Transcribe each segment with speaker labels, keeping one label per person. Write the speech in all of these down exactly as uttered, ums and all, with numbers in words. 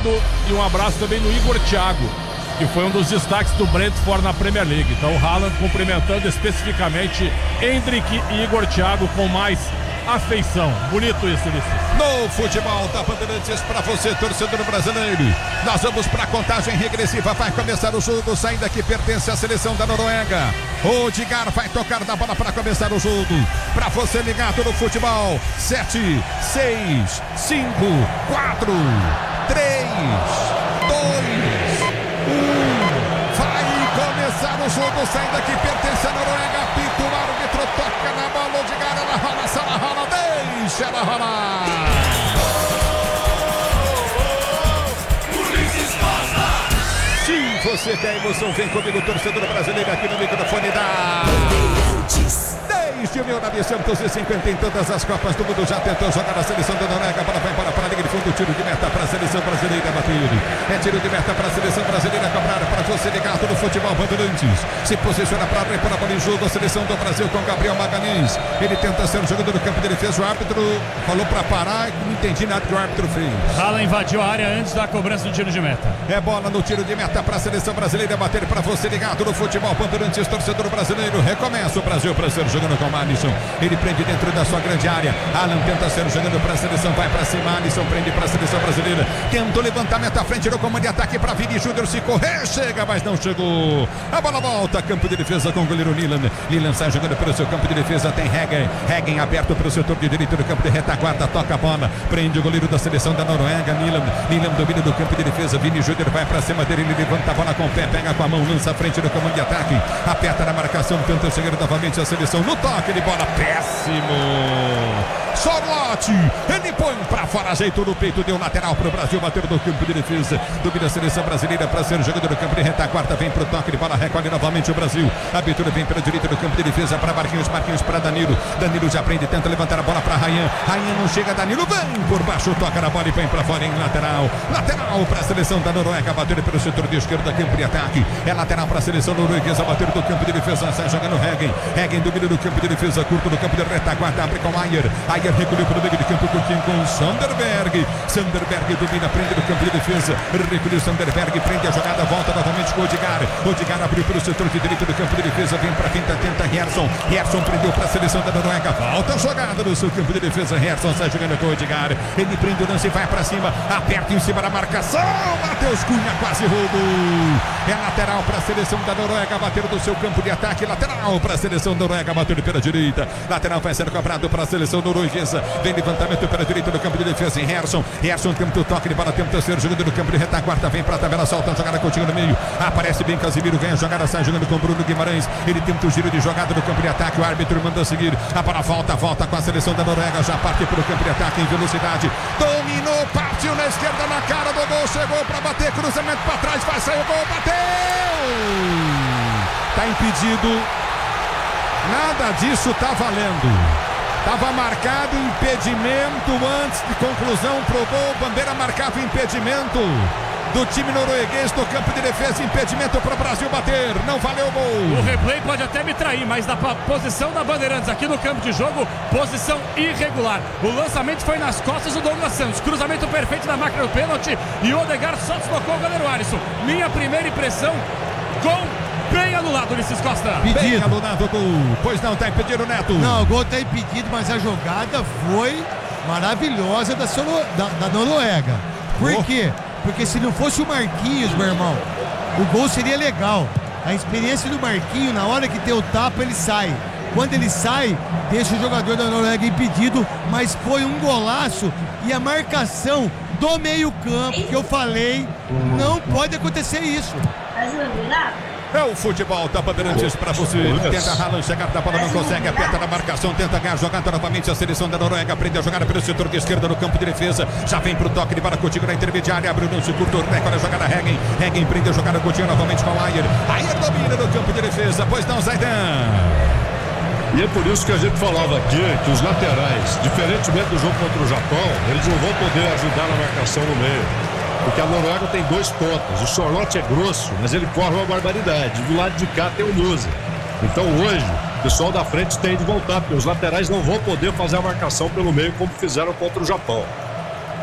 Speaker 1: obrigado e um abraço também no Igor Thiago, que foi um dos destaques do Brentford na Premier League. Então o Haaland cumprimentando especificamente Endrick e Igor Thiago com mais afeição. Bonito isso, Ulisses.
Speaker 2: No futebol da Bandeirantes para você, torcedor brasileiro. Nós vamos para a contagem regressiva. Vai começar o jogo. Saída que pertence à seleção da Noruega. Odigar vai tocar da bola para começar o jogo. Para você ligado no futebol. sete, seis, cinco, quatro, três, dois, um. Vai começar o jogo. Saída que pertence à Noruega. Apito, o árbitro toca na bola. Odigar, ela rola, se ela rola, deixa ela rolar. Sim, você tem emoção, vem comigo, torcedor brasileiro, aqui no microfone da desde mil novecentos e cinquenta em todas as Copas do Mundo já tentou jogar a seleção da Noruega. A bola vai para a linha de fundo, tiro de meta para a seleção brasileira bater. É tiro de meta para a seleção brasileira cobrar para você ligado no futebol Bandeirantes. Se posiciona para repor a bola em jogo a seleção do Brasil com Gabriel Magalhães. Ele tenta ser o jogador do campo dele, fez o árbitro, falou para parar e não entendi nada que o árbitro fez.
Speaker 3: Haaland invadiu a área antes da cobrança do tiro de meta.
Speaker 2: É bola no tiro de meta para a seleção brasileira bater para você ligado no futebol Bandeirantes, torcedor brasileiro. Recomeça o Brasil para ser jogando com o Alisson. Ele prende dentro da sua grande área. Alan tenta ser jogando para a seleção, vai para cima. Alisson prende para a seleção brasileira. Tentou levantamento à frente no comando de ataque para Vini Júnior. Se correr, chega, mas não chegou. A bola volta, campo de defesa com o goleiro Nilan. Nilan sai jogando pelo seu campo de defesa. Tem Heggen. Heggen aberto pelo setor de direito do campo de retaguarda. Toca a bola. Prende o goleiro da seleção da Noruega. Nilan. Nilan domina do campo de defesa. Vini Júnior vai para cima dele. Ele levanta a bola com o pé, pega com a mão, lança à frente do comando de ataque. Aperta na marcação, tenta chegar novamente a seleção no toque de bola. Péssimo. Sorlote, ele põe pra fora, ajeitou no peito, deu lateral pro Brasil, bateu no campo de defesa, domina a seleção brasileira pra ser jogador do campo de retaguarda, vem pro toque de bola, recolhe novamente o Brasil, a abertura vem pela direita do campo de defesa pra Marquinhos, Marquinhos pra Danilo, Danilo já prende, tenta levantar a bola pra Rayan, Rayan não chega, Danilo vem por baixo, toca na bola e vem pra fora em lateral, lateral pra seleção da Noruega, bateu pelo setor de esquerda, campo de ataque, é lateral pra seleção norueguesa, bateu do campo de defesa, sai jogando Heggen, Heggen domina do campo de defesa, curto do campo de retaguarda, abre com Ayer, Ayer recolheu para o meio de campo, curtinho com Sanderberg. Sanderberg domina, prende no campo de defesa. Recolheu Sanderberg, prende a jogada, volta novamente com o Odigar. Odigar abriu pelo setor de direito do campo de defesa, vem para quinta, tenta Gerson. Gerson prendeu para a seleção da Noruega. Volta a jogada no seu campo de defesa. Gerson sai jogando com o Odigar. Ele prende o lance e vai para cima. Aperta em cima da marcação. Matheus Cunha quase roubou. É lateral para a seleção da Noruega, bater do seu campo de ataque. Lateral para a seleção da Noruega, bater pela direita. Lateral vai ser cobrado para a seleção norueguesa. Vem levantamento pela direita do campo de defesa em Gerson. Gerson tenta o toque de bola, tenta ser jogador do campo de retaguarda. Vem para a tabela, solta a jogada contigo no meio. Aparece bem Casimiro, ganha a jogada, sai jogando com Bruno Guimarães. Ele tenta o giro de jogada no campo de ataque. O árbitro manda seguir. A bola volta, volta com a seleção da Noruega. Já parte pelo campo de ataque em velocidade. Dominou, partiu na esquerda, na cara do gol. Chegou para bater, cruzamento para trás, vai sair o gol, bateu! Tá impedido. Nada disso tá valendo. Estava marcado impedimento antes de conclusão pro gol. Bandeira marcava impedimento do time norueguês do campo de defesa. Impedimento para o Brasil bater. Não valeu o gol.
Speaker 3: O replay pode até me trair, mas da posição da Bandeirantes aqui no campo de jogo, posição irregular. O lançamento foi nas costas do Douglas Santos. Cruzamento perfeito na máquina do pênalti. E o Odegaard só deslocou o goleiro Alisson. Minha primeira impressão, gol. Bem anulado, Ulisses Costa.
Speaker 2: Pedido. Bem anulado o gol. Pois não, tá impedido, Neto.
Speaker 4: Não, o gol tá impedido, mas a jogada foi maravilhosa da, Solo, da, da Noruega. Por oh. quê? Porque se não fosse o Marquinhos, meu irmão, o gol seria legal. A experiência do Marquinhos, na hora que tem o tapa, ele sai. Quando ele sai, deixa o jogador da Noruega impedido, mas foi um golaço. E a marcação do meio-campo, que eu falei, não pode acontecer isso.
Speaker 2: É o futebol da Bandeirantes para você. Tenta Haaland chegar da bola, não consegue. Aperta na marcação, tenta ganhar jogada novamente. A seleção da Noruega aprende a jogar pelo setor de esquerda no campo de defesa. Já vem pro toque de bola contigo na intermediária. Abre o lance curto, recolhe a jogada Heggen. Heggen prende a jogada contigo novamente com o Ayer. Ayer domina no campo de defesa. Pois não, Zaidan.
Speaker 5: E é por isso que a gente falava aqui que os laterais, diferentemente do jogo contra o Japão, eles não vão poder ajudar na marcação no meio. Porque a Noruega tem dois pontas. O Sorloth é grosso, mas ele corre uma barbaridade. Do lado de cá tem o Nusa. Então hoje, o pessoal da frente tem de voltar, porque os laterais não vão poder fazer a marcação pelo meio como fizeram contra o Japão.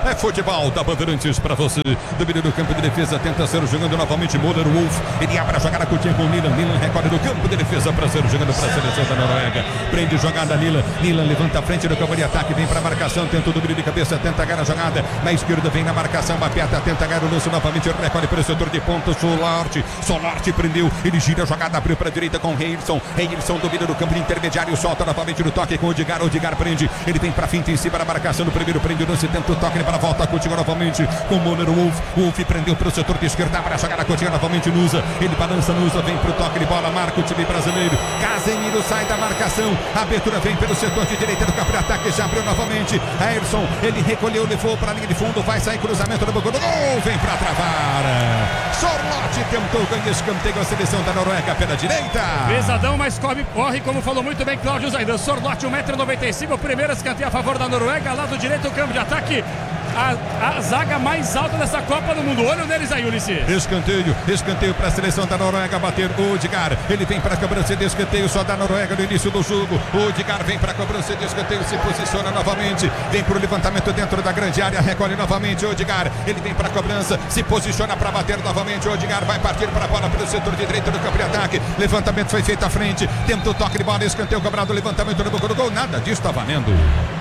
Speaker 2: É futebol da Bandeirantes pra você. Domínio do campo de defesa, tenta ser jogando novamente Müller Wolf. Ele abre a jogada curtinha com Nilan. Nilan recolhe do campo de defesa pra ser jogando pra seleção da Noruega. Prende jogada Nilan. Nilan levanta a frente do campo de ataque, vem pra marcação, tenta o domínio de cabeça, tenta ganhar a jogada. Na esquerda vem na marcação, aperta, tenta ganhar o lance novamente, recolhe pelo setor de ponta. Solarte, Solarte prendeu. Ele gira a jogada, abriu pra direita com Reilson. Reilson domina do campo de intermediário, solta novamente no toque com o Odigar. Odigar prende. Ele vem pra finta em cima da marcação do primeiro, prende o lance, tenta o toque para a volta, continua novamente com o Müller Wolf. Wolf prendeu para o setor de esquerda, para a jogada, continua novamente Nusa. Ele balança Nusa, vem para o toque de bola, marca o time brasileiro. Casemiro sai da marcação, a abertura vem pelo setor de direita do campo de ataque, já abriu novamente. Ayrson, ele recolheu, levou para a linha de fundo, vai sair cruzamento do gol, vem para travar. Sorlote tentou ganhar escanteio, a seleção da Noruega pela direita.
Speaker 3: Pesadão, mas corre, corre como falou muito bem Cláudio Zaidan. Sorlote, um metro e noventa e cinco, primeiro escanteio a favor da Noruega, lado direito do campo de ataque. A, a zaga mais alta dessa Copa do Mundo. Olha neles aí, Ulisses.
Speaker 2: Escanteio, escanteio para a seleção da Noruega bater. Odigar, ele vem para a cobrança de escanteio só da Noruega no início do jogo. Odigar vem para a cobrança de escanteio, se posiciona novamente, vem para o levantamento dentro da grande área, recolhe novamente Odigar, ele vem para a cobrança, se posiciona para bater novamente. Odigar vai partir para a bola pelo setor de direito do campo de ataque. Levantamento foi feito à frente, tenta o toque de bola, escanteio cobrado, levantamento no boca do gol, nada disso está valendo.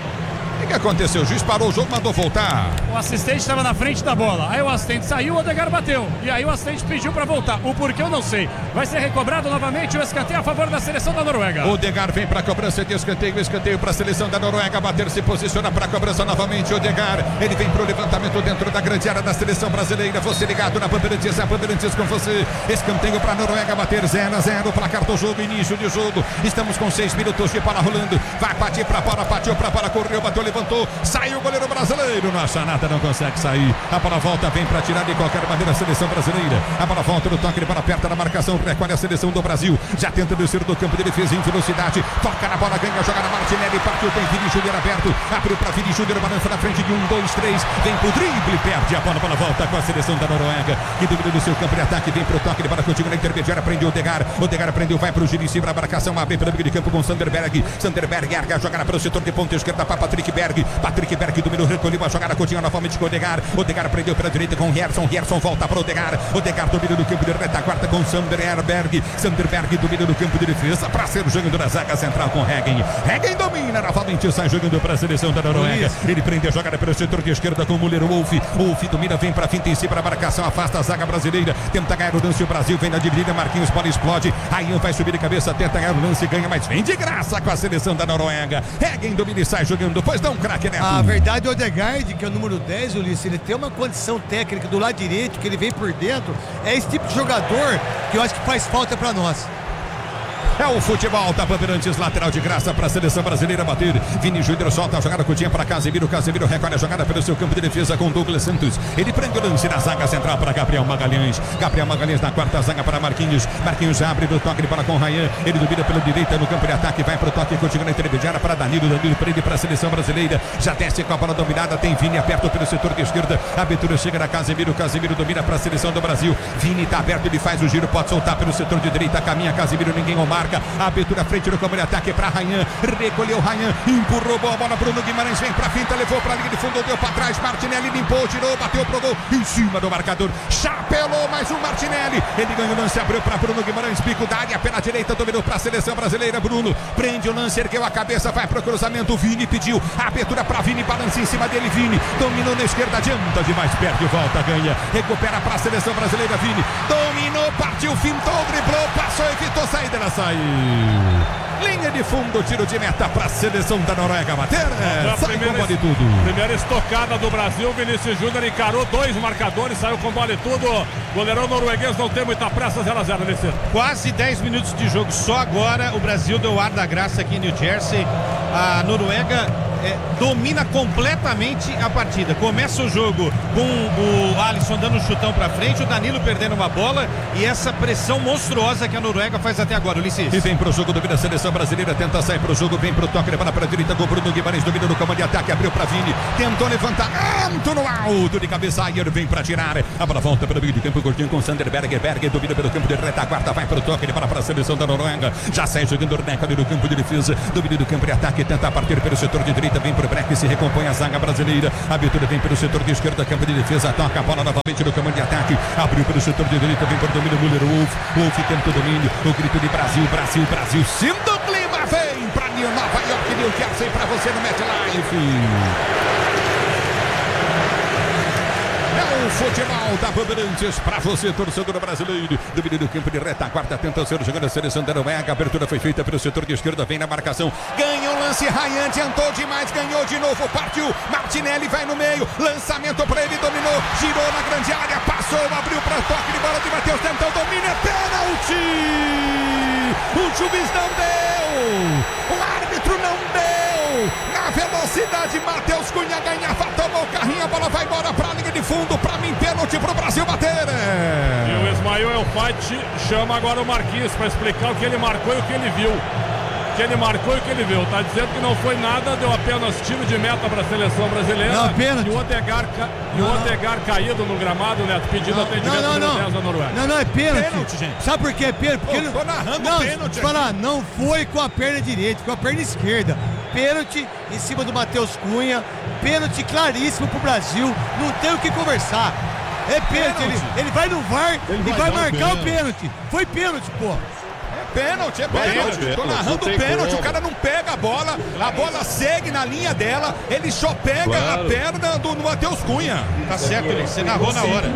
Speaker 2: O que aconteceu? O juiz parou o jogo, mandou voltar.
Speaker 3: O assistente estava na frente da bola. Aí o assistente saiu, o Odegaard bateu. E aí o assistente pediu para voltar. O porquê eu não sei. Vai ser recobrado novamente o escanteio a favor da seleção da Noruega.
Speaker 2: Odegaard vem para a cobrança de escanteio. Escanteio para a seleção da Noruega. Bater, se posiciona para a cobrança novamente. Odegaard, ele vem para o levantamento dentro da grande área da seleção brasileira. Você ligado na Bandeirantes, a Bandeirantes com você. Escanteio para a Noruega bater zero a zero. Placar do jogo, início de jogo. Estamos com seis minutos de bola rolando. Vai partir para a bola, partiu para a bola, correu, bateu, levantou, saiu o goleiro brasileiro, não acha nada, não consegue sair. A bola volta, vem para tirar de qualquer maneira a seleção brasileira. A bola volta no toque, de bola perto da marcação, recolhe a seleção do Brasil. Já tenta descer do campo de defesa em velocidade. Toca na bola, ganha, joga na Martinelli, partiu, tem Vini Júnior aberto. Abriu para Vini Júnior, balança na frente de um, dois, três. Vem pro drible, perde a bola, a bola volta com a seleção da Noruega. Que domina do seu campo de ataque, vem pro toque de bola, continua na intermediária, prendeu o Odegaard. Odegaard prendeu, vai pro giro em cima da marcação, abre pelo meio de campo com Sanderberg. Sanderberg erga a jogada para o setor de ponta esquerda para Patrick Berg. Patrick Berg dominou, recolheu a jogada, continua novamente com o Odegaard. Odegaard prendeu pela direita com Gerson. Gerson volta para o Odegaard. Odegaard domina no campo de retaguarda com Sanderberg. Sanderberg domina no campo de defesa para ser jogando na zaga central com Heggen. Heggen domina novamente, sai jogando para a seleção da Noruega. Ele prende a jogada pelo setor de esquerda com o Müller Wolf. Wolf domina, vem para a finta em si para a marcação, afasta a zaga brasileira. Tenta ganhar o lance, o Brasil vem na dividida. Marquinhos, bola explode. Ryan vai subir de cabeça, tenta ganhar o lance, ganha, mas vem de graça com a seleção da Noruega. Heggen domina e sai jogando. Pois não, craque, Neto.
Speaker 4: A verdade, o Odegaard, que é o número dez, Ulisses, ele tem uma condição técnica do lado direito, que ele vem por dentro. É esse tipo de jogador que eu acho que faz falta pra nós.
Speaker 2: É o futebol da Bandeirantes, lateral de graça para a seleção brasileira bater. Vini Júnior solta a jogada curtinha para Casemiro. Casemiro recolhe a jogada pelo seu campo de defesa com Douglas Santos. Ele prende o lance na zaga central para Gabriel Magalhães. Gabriel Magalhães na quarta zaga para Marquinhos. Marquinhos abre do toque de bola com Ryan. Ele domina pela direita no campo de ataque. Vai para o toque, continua na intermediária para Danilo. Danilo prende para a seleção brasileira. Já desce com a bola dominada. Tem Vini aberto pelo setor de esquerda. A abertura chega na Casemiro. Casemiro domina para a seleção do Brasil. Vini está aberto, ele faz o giro, pode soltar pelo setor de direita. Caminha Casemiro, ninguém o marca. A abertura frente no campo de ataque para Ryan, recolheu Ryan, empurrou boa bola, Bruno Guimarães vem para a finta, levou para a linha de fundo, deu para trás, Martinelli limpou, tirou, bateu pro gol, em cima do marcador, chapelou mais um Martinelli, ele ganhou o lance, abriu para Bruno Guimarães, bico da área, pela direita, dominou para a seleção brasileira, Bruno, prende o lance, ergueu a cabeça, vai para o cruzamento, Vini pediu, a abertura para Vini, balança em cima dele, Vini, dominou na esquerda, adianta demais, perde, volta, ganha, recupera para a seleção brasileira, Vini, dominou, partiu, fintou, driblou, passou, evitou, saída, ela saiu. Linha de fundo, tiro de meta para a seleção da Noruega bater. É, sai com bola e tudo.
Speaker 1: Primeira estocada do Brasil, Vinícius Júnior encarou dois marcadores, saiu com bola e tudo. Goleirão norueguês não tem muita pressa, zero a zero nesse.
Speaker 6: Quase dez minutos de jogo, só agora o Brasil deu ar da graça aqui em New Jersey. A Noruega é, domina completamente a partida. Começa o jogo com o Alisson dando um chutão pra frente, o Danilo perdendo uma bola e essa pressão monstruosa que a Noruega faz até agora, Ulisses.
Speaker 2: E vem pro jogo, domina a seleção brasileira, tenta sair pro jogo, vem pro toque, leva para a direita com o Bruno Guimarães, domina no comando de ataque, abriu pra Vini, tentou levantar, Anto no alto de cabeça, Ayer vem pra tirar, a bola volta pelo meio de campo, curtinho com Sanderberg, Berg domina pelo campo de retaguarda, vai pro toque, ele para para a seleção da Noruega, já sai jogando o Neca no campo de defesa, domina do campo de ataque, tenta partir pelo setor de direita, direita, vem pro break, se recompõe a zaga brasileira. A abertura vem pelo setor de esquerda, campo de defesa, toca a bola novamente no comando de ataque. Abriu pelo setor de direita, vem para o domínio Müller, Wolf. Wolf tenta o domínio, o grito de Brasil, Brasil, Brasil. Sinto o clima, vem pra Nova York, New Jersey, pra você no MetLife. É o futebol da Bandeirantes pra você, torcedor brasileiro. Domínio do campo de retaguarda, tenta ser jogando a seleção da Noruega. A abertura foi feita pelo setor de esquerda, vem na marcação. Ganhou o lance, Ryan adiantou demais, ganhou de novo, partiu. Martinelli vai no meio, lançamento pra ele, dominou, girou na grande área, passou, abriu pra toque de bola de Matheus, tentou o domínio, é pênalti! O juiz não deu! O árbitro não deu! Na velocidade, Matheus Cunha ganhava, tomou o carrinho, a bola vai embora pra linha de fundo, pra mim, pênalti pro Brasil bater.
Speaker 1: E o Ismael Elfati chama agora o Marquinhos pra explicar o que ele marcou e o que ele viu. O que ele marcou e o que ele viu. Tá dizendo que não foi nada, deu apenas tiro de meta pra seleção brasileira.
Speaker 4: Não, pênalti.
Speaker 1: E o Odegar, ca... e o Odegar caído no gramado, Neto, pedindo
Speaker 4: Não,
Speaker 1: atendimento
Speaker 4: não, não,
Speaker 1: no dez da Noruega.
Speaker 4: Não, não, é pênalti.
Speaker 2: Pênalti, gente.
Speaker 4: Sabe por que é pênalti? Porque
Speaker 2: Pô,
Speaker 4: não,
Speaker 2: tô narrando
Speaker 4: não,
Speaker 2: pênalti
Speaker 4: falar, não foi com a perna direita, com a perna esquerda. Pênalti em cima do Matheus Cunha. Pênalti claríssimo pro Brasil. Não tem o que conversar. É pênalti. Ele, ele vai no V A R
Speaker 5: Ele
Speaker 4: e
Speaker 5: vai
Speaker 4: vai
Speaker 5: dar
Speaker 4: marcar o
Speaker 5: pênalti.
Speaker 4: pênalti. Foi pênalti, pô.
Speaker 2: Pênalti, é
Speaker 5: Vai,
Speaker 2: pênalti.
Speaker 5: vai,
Speaker 2: Tô
Speaker 5: pênalti,
Speaker 2: narrando
Speaker 5: não tem
Speaker 2: pênalti,
Speaker 5: como.
Speaker 2: o cara não pega a bola, a bola segue na linha dela, ele só pega
Speaker 5: Claro.
Speaker 2: a perna do, do Matheus Cunha.
Speaker 6: Tá certo, ele, você narrou na hora.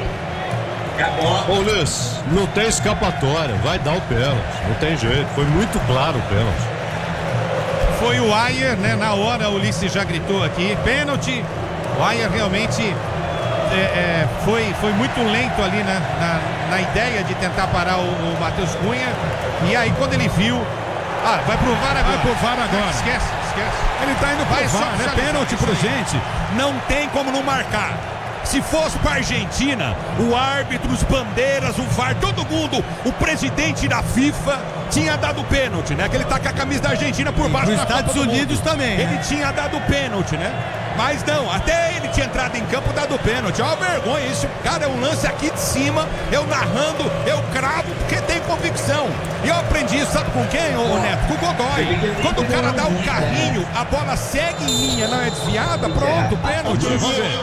Speaker 5: Ô Luiz, não tem escapatória, vai dar o pênalti, não tem jeito, foi muito claro o pênalti.
Speaker 6: Foi o Ayer, né? Na hora o Ulisses já gritou aqui, pênalti. O Ayer realmente é, é, foi, foi muito lento ali na, na, na ideia de tentar parar o, o Matheus Cunha. E aí quando ele viu, ah, vai pro V A R agora.
Speaker 2: Vai pro V A R agora.
Speaker 6: Esquece, esquece.
Speaker 2: Ele tá indo pro
Speaker 6: Vai,
Speaker 2: V A
Speaker 6: só
Speaker 2: R, é
Speaker 6: oficializar
Speaker 2: pênalti
Speaker 6: isso
Speaker 2: pro
Speaker 6: aí.
Speaker 2: gente. Não tem como não marcar. Se fosse pra Argentina, o árbitro, os bandeiras, o V A R, todo mundo, o presidente da FIFA tinha dado pênalti, né? Que ele tá com a camisa da Argentina por baixo
Speaker 4: Nos
Speaker 2: da
Speaker 4: Estados
Speaker 2: Copa do
Speaker 4: Unidos
Speaker 2: Mundo.
Speaker 4: também,
Speaker 2: Ele
Speaker 4: né?
Speaker 2: tinha dado pênalti, né? Mas não, até ele tinha entrado em campo dado pênalti. É uma vergonha isso. Cara, é um lance aqui de cima, eu narrando, eu cravo porque tem convicção. E eu aprendi isso, sabe com quem, ô Neto? Com o Godoy. Quando o cara dá um carrinho, a bola segue em linha, não é desviada, pronto, pênalti. Vamos ver.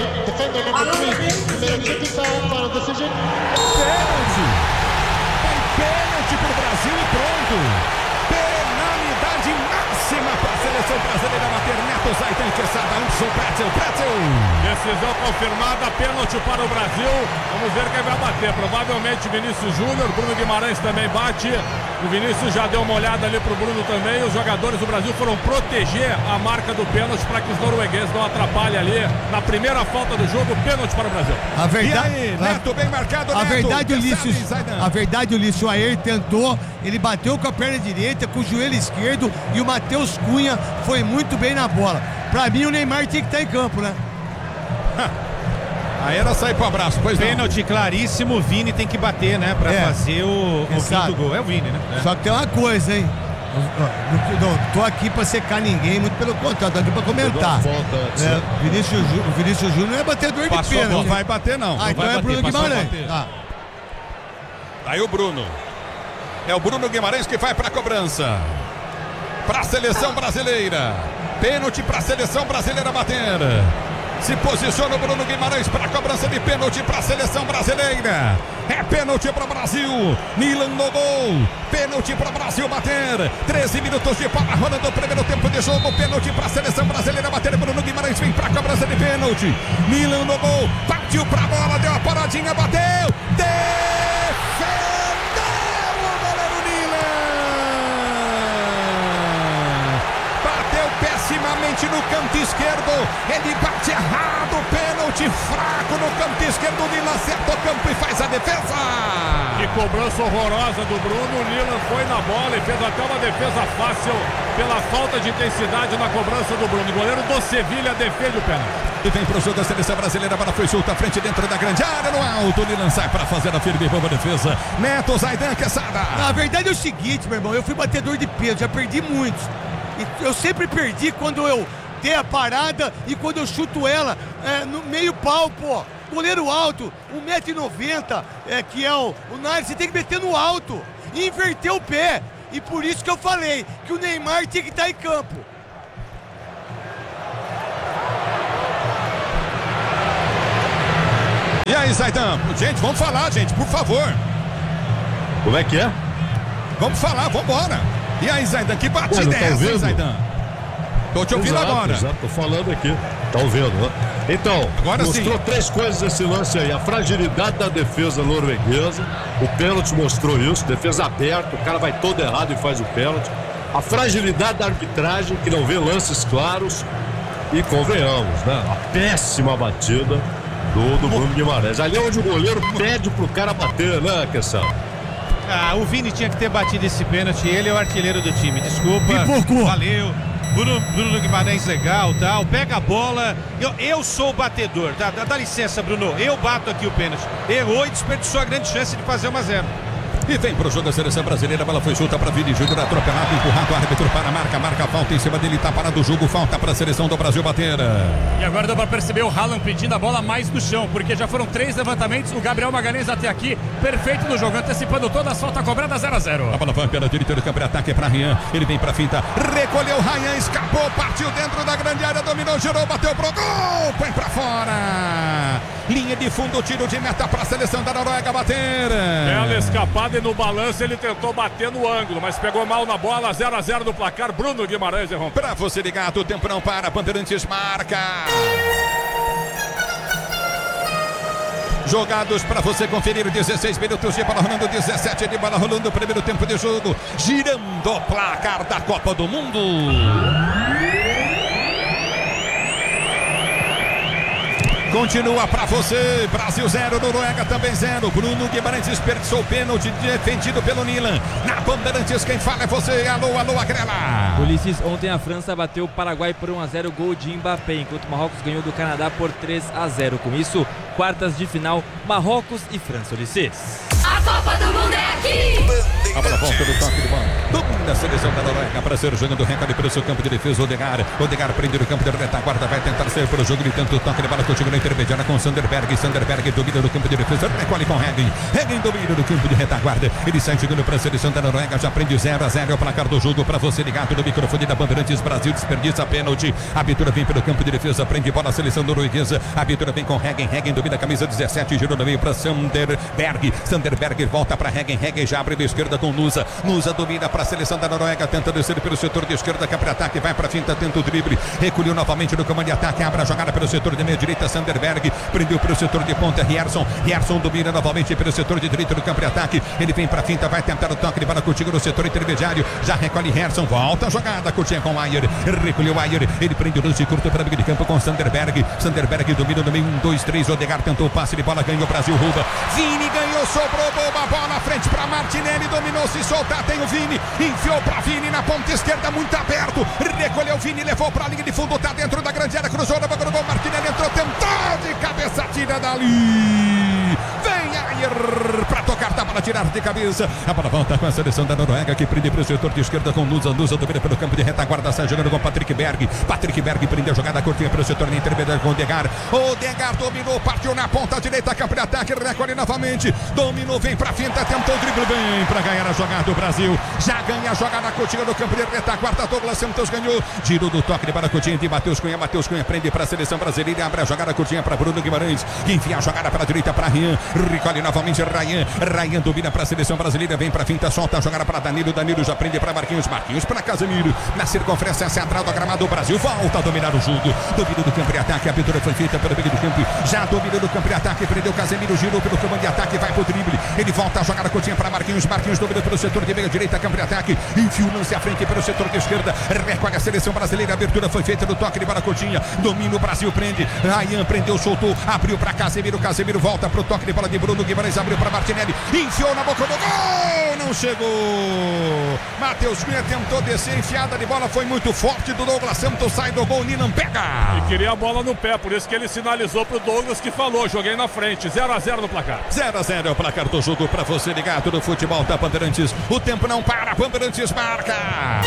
Speaker 2: Pênalti. Tem pênalti pro Brasil e pronto. Penalidade máxima para a seleção brasileira bater. Neto Zaidan, Quesada, Hudson, Pretzel, Pretzel.
Speaker 1: Decisão confirmada, pênalti para o Brasil. Vamos ver quem vai bater. Provavelmente Vinícius Júnior, Bruno Guimarães também bate. O Vinícius já deu uma olhada ali pro Bruno também. Os jogadores do Brasil foram proteger a marca do pênalti para que os noruegueses não atrapalhem ali. Na primeira falta do jogo, pênalti para o Brasil.
Speaker 4: A
Speaker 2: E
Speaker 4: verdade,
Speaker 2: aí, Neto, bem marcado,
Speaker 4: a
Speaker 2: Neto.
Speaker 4: verdade,
Speaker 2: Quesada
Speaker 4: Ulisses,
Speaker 2: e Zaidan.
Speaker 4: a verdade, Ulisses, o Ayer tentou, ele bateu com a perna direita, com o joelho esquerdo e o Matheus Cunha foi muito bem na bola. Pra mim, o Neymar tinha que estar em campo, né?
Speaker 2: Aí era sair pro abraço, pois não.
Speaker 6: Pênalti claríssimo, o Vini tem que bater, né? Pra
Speaker 4: É.
Speaker 6: fazer o, o
Speaker 4: Exato.
Speaker 6: quinto gol. É o Vini, né? É.
Speaker 4: Só que tem uma coisa, hein? Eu- eu Não tô aqui pra secar ninguém, muito pelo contrário, tô aqui pra comentar.
Speaker 5: Pegou a falta antes,
Speaker 4: É,
Speaker 5: né?
Speaker 4: Vinícius, Jú- o Vinícius Júnior é batedor de
Speaker 2: Passou a bola,
Speaker 4: pênalti.
Speaker 2: não vai bater não.
Speaker 4: Ah,
Speaker 2: Não
Speaker 4: então
Speaker 2: vai
Speaker 4: é
Speaker 2: bater,
Speaker 4: Bruno
Speaker 2: passou a
Speaker 4: Guimarães.
Speaker 2: bater.
Speaker 4: Ah,
Speaker 2: Aí o Bruno. É o Bruno Guimarães que vai para a cobrança. Para a seleção brasileira. Pênalti para a seleção brasileira bater. Se posiciona o Bruno Guimarães para a cobrança de pênalti para a seleção brasileira. É pênalti para o Brasil. Nilan no gol. Pênalti para o Brasil bater. treze minutos de bola rolando o primeiro tempo de jogo. Pênalti para a seleção brasileira bater. Bruno Guimarães vem para a cobrança de pênalti. Nilan no gol. Partiu para a bola, deu a paradinha, bateu. Defendeu o goleiro Nilan. Bateu pessimamente no canto esquerdo. Ele bate errado. Pênalti fraco no canto esquerdo. O Nilan acerta o campo e faz a defesa.
Speaker 1: Que cobrança horrorosa do Bruno. O Nilan foi na bola e fez até uma defesa fácil pela falta de intensidade na cobrança do Bruno. O goleiro do Sevilha defende o pênalti.
Speaker 2: E vem pro jogo da seleção brasileira. A bola foi solta à frente dentro da grande área. No alto. O Nilan sai para fazer a firme e boa defesa. Neto Zaidan, Quesada.
Speaker 4: Na verdade é o seguinte, meu irmão, eu fui batedor de pênalti, já perdi muitos. E eu sempre perdi quando eu dei a parada e quando eu chuto ela é, no meio pau, pô. Goleiro alto, um metro e noventa, é, que é o, o Nair, você tem que meter no alto e inverter o pé. E por isso que eu falei que o Neymar tinha que estar em campo.
Speaker 2: aí, Zaidan? Gente, vamos falar, gente, por favor.
Speaker 5: Como é que é?
Speaker 2: Vamos falar, vamos embora. E aí, Zaidan, que batida
Speaker 5: Ué,
Speaker 2: é
Speaker 5: tá
Speaker 2: essa, hein,
Speaker 5: ouvindo?
Speaker 2: Zaidan? Tô te ouvindo
Speaker 5: Exato,
Speaker 2: agora.
Speaker 5: Exato, tô falando aqui. Tá ouvindo, né? Então,
Speaker 2: Agora
Speaker 5: mostrou
Speaker 2: sim.
Speaker 5: três coisas esse lance aí. A fragilidade da defesa norueguesa. O pênalti mostrou isso. Defesa aberta, o cara vai todo errado e faz o pênalti. A fragilidade da arbitragem, que não vê lances claros. E convenhamos, né? A péssima batida do, do Bruno Guimarães. Ali é onde o goleiro pede pro cara bater, né, Questão?
Speaker 6: Ah, o Vini tinha que ter batido esse pênalti. Ele é o artilheiro do time. Desculpa.
Speaker 4: Pipocou.
Speaker 6: Valeu. Bruno, Bruno Guimarães legal, tal. Pega a bola. Eu, eu sou o batedor. Dá, dá, dá licença, Bruno. Eu bato aqui o pênalti. Errou e desperdiçou a grande chance de fazer um a zero.
Speaker 2: E vem pro jogo da seleção brasileira, a bola foi solta para Vini Júnior, atropelado, empurrado, o árbitro para a marca, marca a falta em cima dele, tá parado o jogo, falta para a seleção do Brasil bater.
Speaker 3: E agora dá pra perceber o Haaland pedindo a bola mais no chão, porque já foram três levantamentos, o Gabriel Magalhães até aqui, perfeito no jogo, antecipando toda a falta cobrada zero a zero.
Speaker 2: A bola vai pela direita do campo de ataque para Rian, ele vem para finta, recolheu Rian, escapou, partiu dentro da grande área, dominou, girou, bateu pro gol, põe para fora. Linha de fundo, tiro de meta para a seleção da Noruega bater.
Speaker 1: Bela escapada e no balanço ele tentou bater no ângulo, mas pegou mal na bola, zero a zero no placar. Bruno Guimarães errou.
Speaker 2: Para você ligado, o tempo não para, Bandeirantes marca. Jogados para você conferir, dezesseis minutos de bola rolando, dezessete de bola rolando, primeiro tempo de jogo, girando o placar da Copa do Mundo. Continua para você, Brasil zero, Noruega também zero. Bruno Guimarães desperdiçou o pênalti defendido pelo Nilan. Na Bandeirantes, quem fala é você. Alô, alô, Agrela.
Speaker 7: Ulisses, ontem a França bateu o Paraguai por um a zero, gol de Mbappé, enquanto o Marrocos ganhou do Canadá por três a zero. Com isso, quartas de final, Marrocos e França. Ulisses.
Speaker 8: A Copa do Mundo é aqui!
Speaker 2: A bola volta do toque de bola. Domina a seleção da Noruega para ser jogando recado pelo seu campo de defesa. Odegar. Odegar prende no campo de retaguarda. Vai tentar sair para o jogo de tanto toque de bola. Continua na intermediária com Sanderberg. Sanderberg domina no campo de defesa. Recolhe com Hagen. Hagen domina no campo de retaguarda. Ele sai jogando para a seleção da Noruega. Já prende zero a zero. É o placar do jogo para você ligado no microfone da Bandeirantes. Brasil desperdiça pênalti. A Vitória vem pelo campo de defesa. Prende bola a seleção norueguesa. A Vitória vem com Hagen. Hagen domina a camisa dezessete. Girou no meio para Sanderberg. Sanderberg volta para Hagen. Hagen já abre da esquerda com Nusa. Nusa domina para a seleção da Noruega. Tenta descer pelo setor de esquerda. Capra ataque. Vai para a finta. Tenta o drible. Recolheu novamente no comando de ataque. Abre a jogada pelo setor de meia direita. Sanderberg prendeu pelo setor de ponta. Rierson. Rierson domina novamente pelo setor de direita do campo de ataque. Ele vem para a finta. Vai tentar o toque de bola contigo no setor intermediário. Já recolhe Rierson. Volta a jogada. Curtinha com o Ayer. Recolheu o Ayer. Ele prende o lance curto para o meio de campo com Sanderberg. Sanderberg domina no meio. Um, dois, três. Odegar tentou o passe de bola. Ganhou o Brasil. Rouba. Vini ganhou. Sobrou boa bola. Frente para Martinelli. Dominou. Se soltar. Tem o Vini. Enfiou para Vini na ponta esquerda. Muito aberto. Recolheu o Vini. Levou para a linha de fundo. Tá dentro da grande área. Cruzou na boca do gol. Martinelli entrou. Tentou de cabeça. Tira dali. Vem Ayer para tocar. Tá para tirar de cabeça. A bola volta com a seleção da Noruega que prende para o setor de esquerda com Nusa. Nusa domina pelo campo de retaguarda. Sai jogando com Patrick Berg. Patrick Berg prende a jogada curtinha para o setor de intermediário com Odegar. Odegar dominou. Partiu na ponta direita. Campo de ataque. Recolhe novamente. Dominou. Vem para a finta. Tentou o drible. Bem para ganhar a jogada do Brasil. Já ganha a jogada curtinha no campo de retaguarda. Douglas Santos ganhou. Girou do toque de bola curtinha de Matheus Cunha. Matheus Cunha prende para a seleção brasileira. Abre a jogada curtinha para Bruno Guimarães. Enfia a jogada para a direita para Rian. Recolhe novamente Ryan. Ryan domina para a seleção brasileira. Vem para a finta. Solta a jogada para Danilo. Danilo já prende para Marquinhos. Marquinhos para Casemiro. Na circunferência central do gramado. O Brasil volta a dominar o jogo. Domina do campo de ataque. A abertura foi feita pelo meio do campo. Já domina do campo de ataque. Prendeu Casemiro. Girou pelo comando de ataque. Vai para o drible. Ele volta a jogada curtinha para Marquinhos. Marquinhos domina pelo setor de meia direita. Campo de ataque. Enfia o lance à frente pelo setor de esquerda. Recolhe a seleção brasileira. A abertura foi feita no toque de bola curtinha. Domina o Brasil. Prende. Ryan prendeu, soltou. Abriu para Casemiro. Casemiro volta para o toque de bola de Bruno Guimarães. Abriu para Martinelli. Enfiou na boca do gol. Não chegou. Matheus Cunha tentou descer. Enfiada de bola foi muito forte do Douglas Santos. Sai do gol. Ninan pega.
Speaker 1: E queria a bola no pé. Por isso que ele sinalizou pro Douglas que falou. Joguei na frente. zero a zero no placar.
Speaker 2: zero a zero é o placar do jogo para você ligado no futebol da Bandeirantes. O tempo não para. Bandeirantes marca.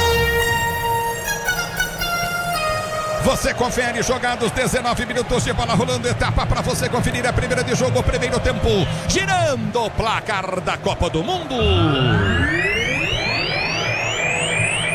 Speaker 2: Você confere jogados, dezenove minutos de bola rolando, etapa para você conferir a primeira de jogo, primeiro tempo, girando o placar da Copa do Mundo.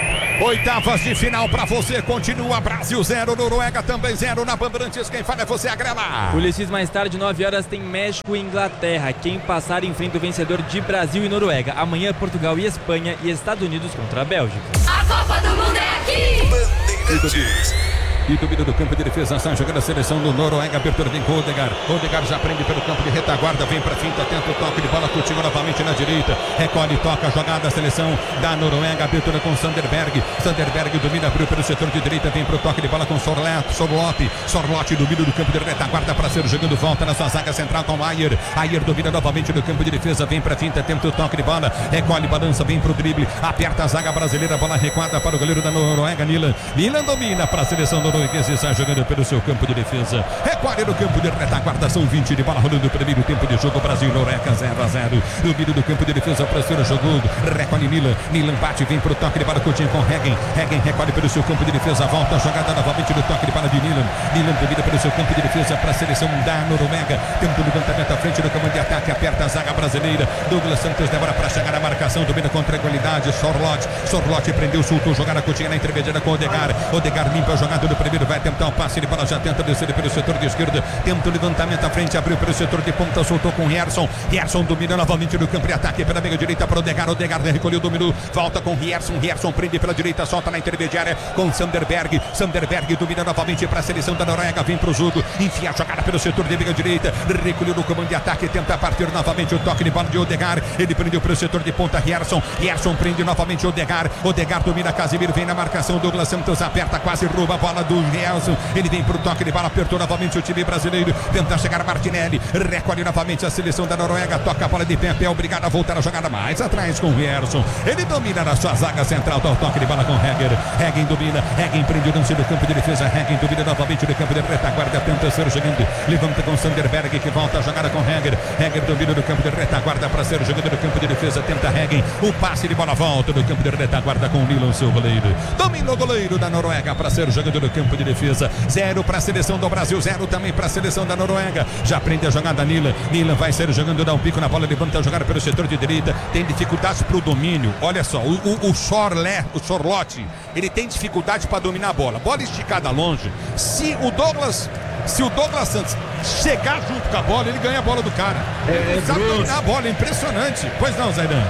Speaker 2: Oitavas de final pra você, continua Brasil zero, Noruega também zero na Bandeirantes. Quem fala é você, Agrela.
Speaker 7: Ulisses, mais tarde, nove horas, tem México e Inglaterra. Quem passar enfrenta o vencedor de Brasil e Noruega. Amanhã, Portugal e Espanha e Estados Unidos contra a Bélgica.
Speaker 8: A Copa do Mundo é aqui.
Speaker 2: Bandeirantes. E domínio do campo de defesa, sai jogando a seleção do Noruega, abertura vem com o Odegaard. Odegaard já prende pelo campo de retaguarda, vem pra finta, tenta o toque de bola, Coutinho novamente na direita, recolhe, toca, jogada, a seleção da Noruega, abertura com Sanderberg. Sanderberg domina, abriu pelo setor de direita, vem pro toque de bola com Sorlotti, Sorlotti, Sorlotti domina do campo de retaguarda para ser jogando, volta na sua zaga central com Ayer. Ayer domina novamente do campo de defesa, vem pra finta, tenta o toque de bola, recolhe, balança, vem pro drible, aperta a zaga brasileira, bola recuada para o goleiro da Noruega, Nilan. Nilan domina para a seleção do norueguês, está jogando pelo seu campo de defesa. Recolhe no campo de retaguarda, são vinte de bola rolando o primeiro tempo de jogo. Brasil e Noruega zero a zero. Domínio do campo de defesa para ser jogando. Recolhe Nilan. Nilan bate, vem pro toque de bola, Coutinho com Hegen. Hegen recolhe pelo seu campo de defesa, volta a jogada novamente do toque de bola de Nilan. Nilan domina pelo seu campo de defesa para a seleção da Noruega. Tenta o levantamento à frente do comando de ataque, aperta a zaga brasileira. Douglas Santos demora para chegar na marcação, domina com tranquilidade. Sorlotti. Sorlotti prendeu, soltou, jogada Coutinho na intermediária com Odegaard. Odegaard limpa a jogada do primeiro, vai tentar o passe de bola, já tenta descer pelo setor de esquerda, tenta o levantamento à frente, abriu pelo setor de ponta, soltou com Rierson. Rierson domina novamente no campo de ataque pela meia direita para o Odegaard. Odegaard recolheu, dominou, volta com Rierson. Rierson prende pela direita, solta na intermediária com Sanderberg. Sanderberg domina novamente para a seleção da Noruega, vem para o jogo, enfia a jogada pelo setor de meia direita, recolheu no comando de ataque, tenta partir novamente o toque de bola de Odegaard. Ele prendeu pelo setor de ponta, Rierson. Rierson prende novamente Odegaard. Odegaard domina, Casemiro vem na marcação, Douglas Santos aperta, quase rouba a bola do Rierson. Ele vem pro toque de bola, apertou novamente o time brasileiro, tenta chegar Martinelli, recolhe novamente a seleção da Noruega, toca a bola de pé, pé, obrigado a voltar a jogada mais atrás com o Rierson. Ele domina na sua zaga central, dá o toque de bola com Hegen. Hegen domina, Hegen prende o lance do campo de defesa, Hegen domina novamente no campo de retaguarda, tenta ser jogando, levanta com Sanderberg que volta a jogada com Hegen. Hegen domina no campo de retaguarda para ser jogando no campo de defesa, tenta Hegen, o passe de bola volta no campo de retaguarda com o Nilan, seu goleiro. Domina o goleiro da Noruega para ser jogando no campo de defesa. Zero para a seleção do Brasil, zero também para a seleção da Noruega. Já prende a jogada Nilan. Nilan vai ser jogando, dá um pico na bola, levanta a jogada pelo setor de direita. Tem dificuldades para o domínio. Olha só, o, o, o, Sorlé, o Sorlotti, ele tem dificuldade para dominar a bola. Bola esticada longe. Se o Douglas, se o Douglas Santos chegar junto com a bola, ele ganha a bola do cara. Ele
Speaker 5: é
Speaker 2: sabe
Speaker 5: grosso.
Speaker 2: dominar a bola, é impressionante. Pois não, Zaidan?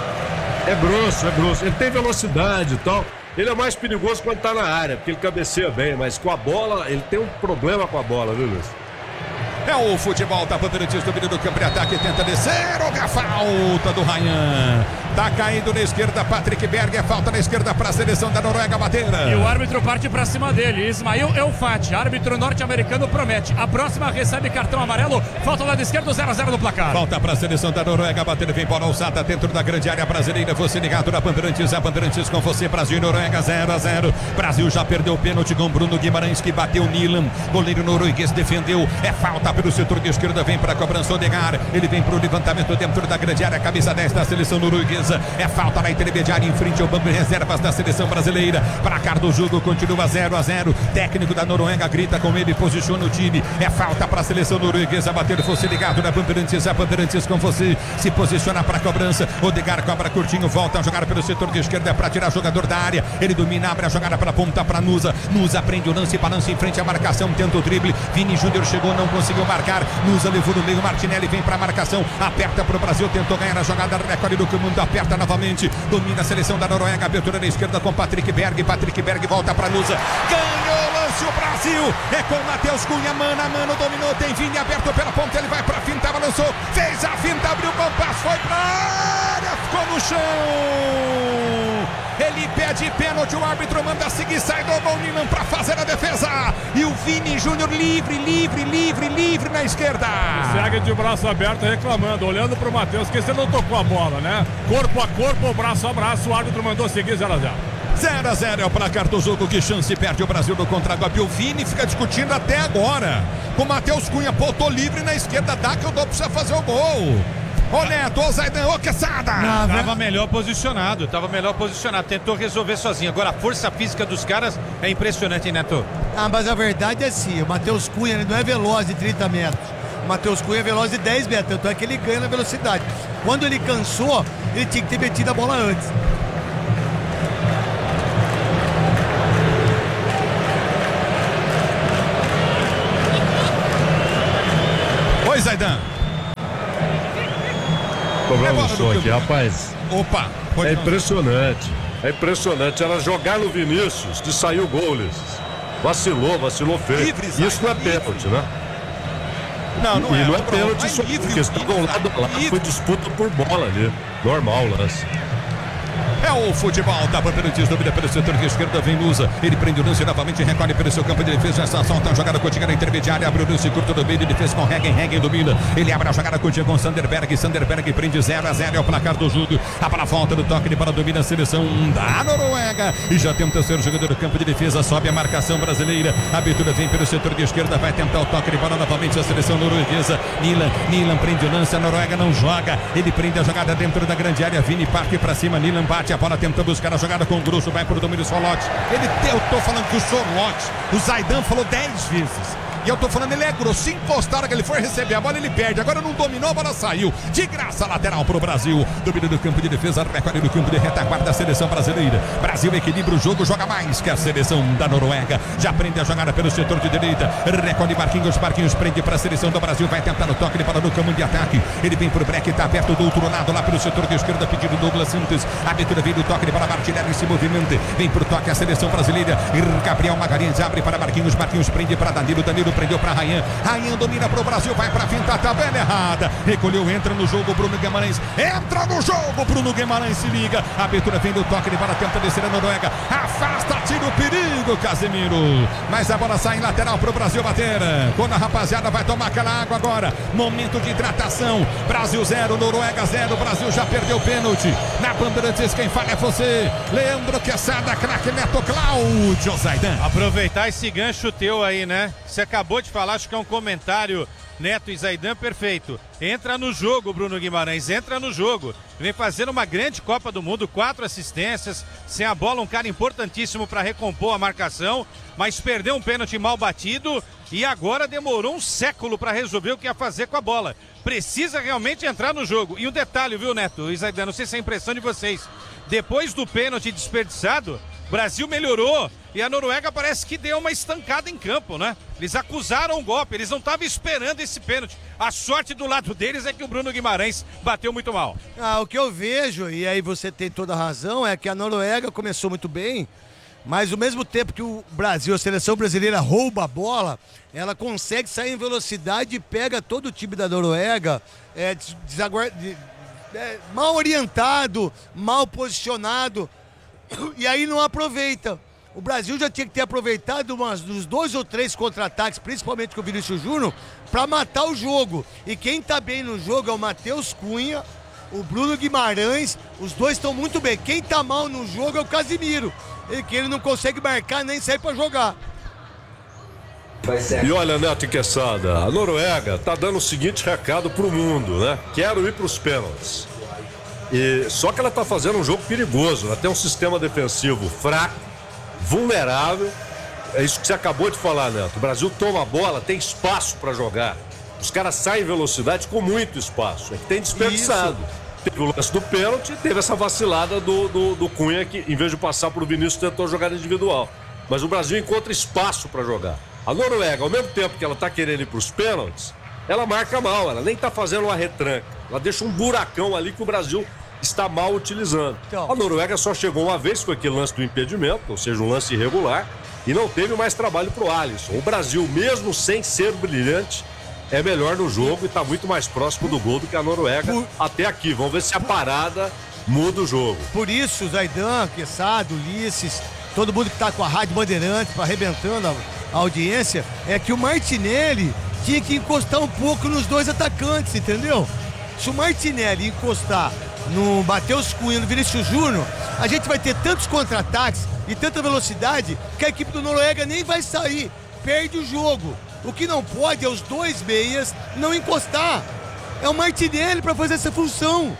Speaker 5: É grosso, é grosso. Ele tem velocidade e tal. Ele é mais perigoso quando tá na área, porque ele cabeceia bem, mas com a bola, ele tem um problema com a bola, viu, Luiz?
Speaker 2: É o futebol da Bandeirantes, domínio do campo de ataque, tenta descer, houve a falta do Ryan. Tá caindo na esquerda, Patrick Berg, é falta na esquerda para a seleção da Noruega bater.
Speaker 3: E o árbitro parte para cima dele, Ismail Elfati, árbitro norte-americano, promete. A próxima recebe cartão amarelo, falta do lado esquerdo, zero a zero no placar.
Speaker 2: Falta para a seleção da Noruega bater, vem bola alçada dentro da grande área brasileira, você ligado na Bandeirantes, a Bandeirantes com você, Brasil e Noruega zero a zero. Brasil já perdeu o pênalti com Bruno Guimarães que bateu Nilan, goleiro norueguês defendeu, é falta pelo setor de esquerda, vem para a cobrança Odegaard, ele vem para o levantamento dentro da grande área, camisa dez da seleção norueguesa. É falta na intermediária em frente ao banco de reservas da seleção brasileira. Placar do jogo continua zero a zero. Técnico da Noruega grita com ele, posiciona o time. É falta para a seleção norueguesa bater. Você ligado na Bandeirantes, a Bandeirantes com você. Se posiciona para a cobrança. Odegaard cobra curtinho, volta a jogar pelo setor de esquerda para tirar jogador da área. Ele domina, abre a jogada para ponta para Nusa. Nusa prende o lance, balança em frente à marcação, tenta o drible. Vini Júnior chegou, não conseguiu marcar. Nusa levou no meio, Martinelli vem para a marcação. Aperta para o Brasil, tentou ganhar a jogada. Recolhe do comando, aperta novamente. Domina a seleção da Noruega, abertura na esquerda com Patrick Berg, Patrick Berg volta para Nusa, ganhou o lance o Brasil, é com Matheus Cunha, mano a mano, dominou, tem Vini aberto pela ponta, ele vai para a finta, balançou, fez a finta, abriu o compasso, foi para a área, ficou no chão, ele pede pênalti, o árbitro manda seguir, sai do gol Nilan para fazer a defesa, e o Vini Júnior livre, livre, livre, livre na esquerda.
Speaker 1: Segue de braço aberto reclamando, olhando pro Matheus, que você não tocou a bola, né? Corpo a corpo, braço a braço, o árbitro mandou seguir zero a zero.
Speaker 2: zero a zero é o placar do jogo, que chance perde o Brasil no contra-golpe. O Vini fica discutindo até agora. Com o Matheus Cunha, pô, tô livre na esquerda, dá que eu dou pra você fazer o gol. Ô Neto, ô Zaidan, ô Quesada.
Speaker 6: Tava melhor posicionado, tava melhor posicionado, tentou resolver sozinho. Agora a força física dos caras é impressionante, hein, Neto?
Speaker 4: Ah, mas a verdade é assim, o Matheus Cunha ele não é veloz de trinta metros. O Matheus Cunha é veloz de dez metros, tanto é que ele ganha na velocidade. Quando ele cansou, ele tinha que ter metido a bola antes.
Speaker 2: Zaidan.
Speaker 5: Cobrar um som aqui, rapaz.
Speaker 2: Opa,
Speaker 5: é impressionante. É impressionante. Era jogar no Vinícius de sair o gol, Ulisses. Vacilou, vacilou feio.
Speaker 2: Livre, Zaidan,
Speaker 5: isso não é pênalti, né?
Speaker 2: Não, não
Speaker 5: e
Speaker 2: é.
Speaker 5: não é
Speaker 2: Não,
Speaker 5: pênalti,
Speaker 2: é
Speaker 5: só
Speaker 2: livre,
Speaker 5: porque está do lado lá. Foi disputa por bola ali. Normal o lance.
Speaker 2: É o futebol da Bandeirantes, domina pelo setor de esquerda, vem Lusa, ele prende o lance novamente, recolhe pelo seu campo de defesa, essa salta a jogada contigo na intermediária, abre o lance curto do meio, ele fez com Hegen, Hegen domina, ele abre a jogada contigo com Sanderberg, Sanderberg prende zero a zero, é o placar do jogo, a para volta do toque de bola, domina a seleção da Noruega, e já tenta ser o jogador do campo de defesa, sobe a marcação brasileira, a abertura vem pelo setor de esquerda, vai tentar o toque de bola novamente, a seleção norueguesa, Nilan, Nilan prende o lance, a Noruega não joga, ele prende a jogada dentro da grande área, Vini parte para cima, Nilan bate a bola, tenta buscar a jogada com o Grosso, vai pro domínio Sorloth. Ele, eu tô falando que o Sorloth, o Zaidan falou dez vezes. E eu tô falando, ele é grosso. Se encostar, hora que ele for receber a bola, ele perde. Agora não dominou, a bola saiu. De graça, lateral pro Brasil. Domínio do campo de defesa, recolhe do campo de retaguarda da seleção brasileira. Brasil equilibra o jogo, joga mais que a seleção da Noruega. Já prende a jogada pelo setor de direita. Recolhe Marquinhos, Marquinhos prende para a seleção do Brasil. Vai tentar o toque de bola no campo de ataque. Ele vem pro break, tá aberto do outro lado, lá pelo setor de esquerda, pedido Douglas Santos. A abertura vem do toque de bola, Martinelli se movimenta. Vem pro toque a seleção brasileira. Gabriel Magalhães abre para Marquinhos, Marquinhos prende para Danilo, Danilo prendeu para Rayan, Rayan domina para o Brasil, vai para finta, tabela errada, recolheu, entra no jogo, Bruno Guimarães, entra no jogo, Bruno Guimarães se liga, a abertura vem do toque de bola, tenta descer a Noruega, afasta, tira o perigo, Casemiro, mas a bola sai em lateral para o Brasil bater, quando a rapaziada vai tomar aquela água agora, momento de hidratação, Brasil zero, Noruega zero, Brasil já perdeu o pênalti, na Bandeirantes quem fala é você, Leandro Quesada, craque Neto, Cláudio Zaidan.
Speaker 6: Aproveitar esse gancho teu aí, né? Você acabou de falar, acho que é um comentário, Neto e Zaidan, perfeito. Entra no jogo, Bruno Guimarães, entra no jogo. Vem fazendo uma grande Copa do Mundo, quatro assistências, sem a bola, um cara importantíssimo para recompor a marcação, mas perdeu um pênalti mal batido e agora demorou um século para resolver o que ia fazer com a bola. Precisa realmente entrar no jogo. E um detalhe, viu, Neto e Zaidan, não sei se é a impressão de vocês, depois do pênalti desperdiçado, o Brasil melhorou e a Noruega parece que deu uma estancada em campo, né? Eles acusaram o golpe, eles não estavam esperando esse pênalti. A sorte do lado deles é que o Bruno Guimarães bateu muito mal.
Speaker 4: Ah, o que eu vejo, e aí você tem toda a razão, é que a Noruega começou muito bem, mas ao mesmo tempo que o Brasil, a seleção brasileira rouba a bola, ela consegue sair em velocidade e pega todo o time da Noruega é, desaguarda, é, mal orientado, mal posicionado, e aí não aproveita. O Brasil já tinha que ter aproveitado umas, dos dois ou três contra-ataques, principalmente com o Vinícius Júnior, para matar o jogo. E quem tá bem no jogo é o Matheus Cunha, o Bruno Guimarães, os dois estão muito bem. Quem tá mal no jogo é o Casemiro, ele, que ele não consegue marcar nem sair para jogar.
Speaker 5: E olha, Neto e Quesada, a Noruega tá dando o seguinte recado pro mundo, né? Quero ir pros pênaltis. E, só que ela tá fazendo um jogo perigoso, ela tem um sistema defensivo fraco, vulnerável. É isso que você acabou de falar, Neto. O Brasil toma a bola, tem espaço para jogar. Os caras saem em velocidade com muito espaço. É que tem desperdiçado. Isso. Teve o lance do pênalti, teve essa vacilada do, do, do Cunha, que em vez de passar pro Vinícius, tentou jogada individual. Mas o Brasil encontra espaço para jogar. A Noruega, ao mesmo tempo que ela tá querendo ir pros pênaltis, ela marca mal, ela nem tá fazendo uma retranca. Ela deixa um buracão ali que o Brasil está mal utilizando. Então, a Noruega só chegou uma vez com aquele lance do impedimento, ou seja, um lance irregular, e não teve mais trabalho pro Alisson. O Brasil, mesmo sem ser brilhante, é melhor no jogo e está muito mais próximo do gol do que a Noruega por... até aqui. Vamos ver se a parada muda o jogo.
Speaker 4: Por isso, Zaidan, Quesada, Ulisses, todo mundo que está com a Rádio Bandeirantes arrebentando a, a audiência, é que o Martinelli tinha que encostar um pouco nos dois atacantes, entendeu? Se o Martinelli encostar no Matheus Cunha, no Vinícius Júnior, a gente vai ter tantos contra-ataques e tanta velocidade que a equipe do Noruega nem vai sair, perde o jogo. O que não pode é os dois meias não encostar. É o Martinelli para fazer essa função.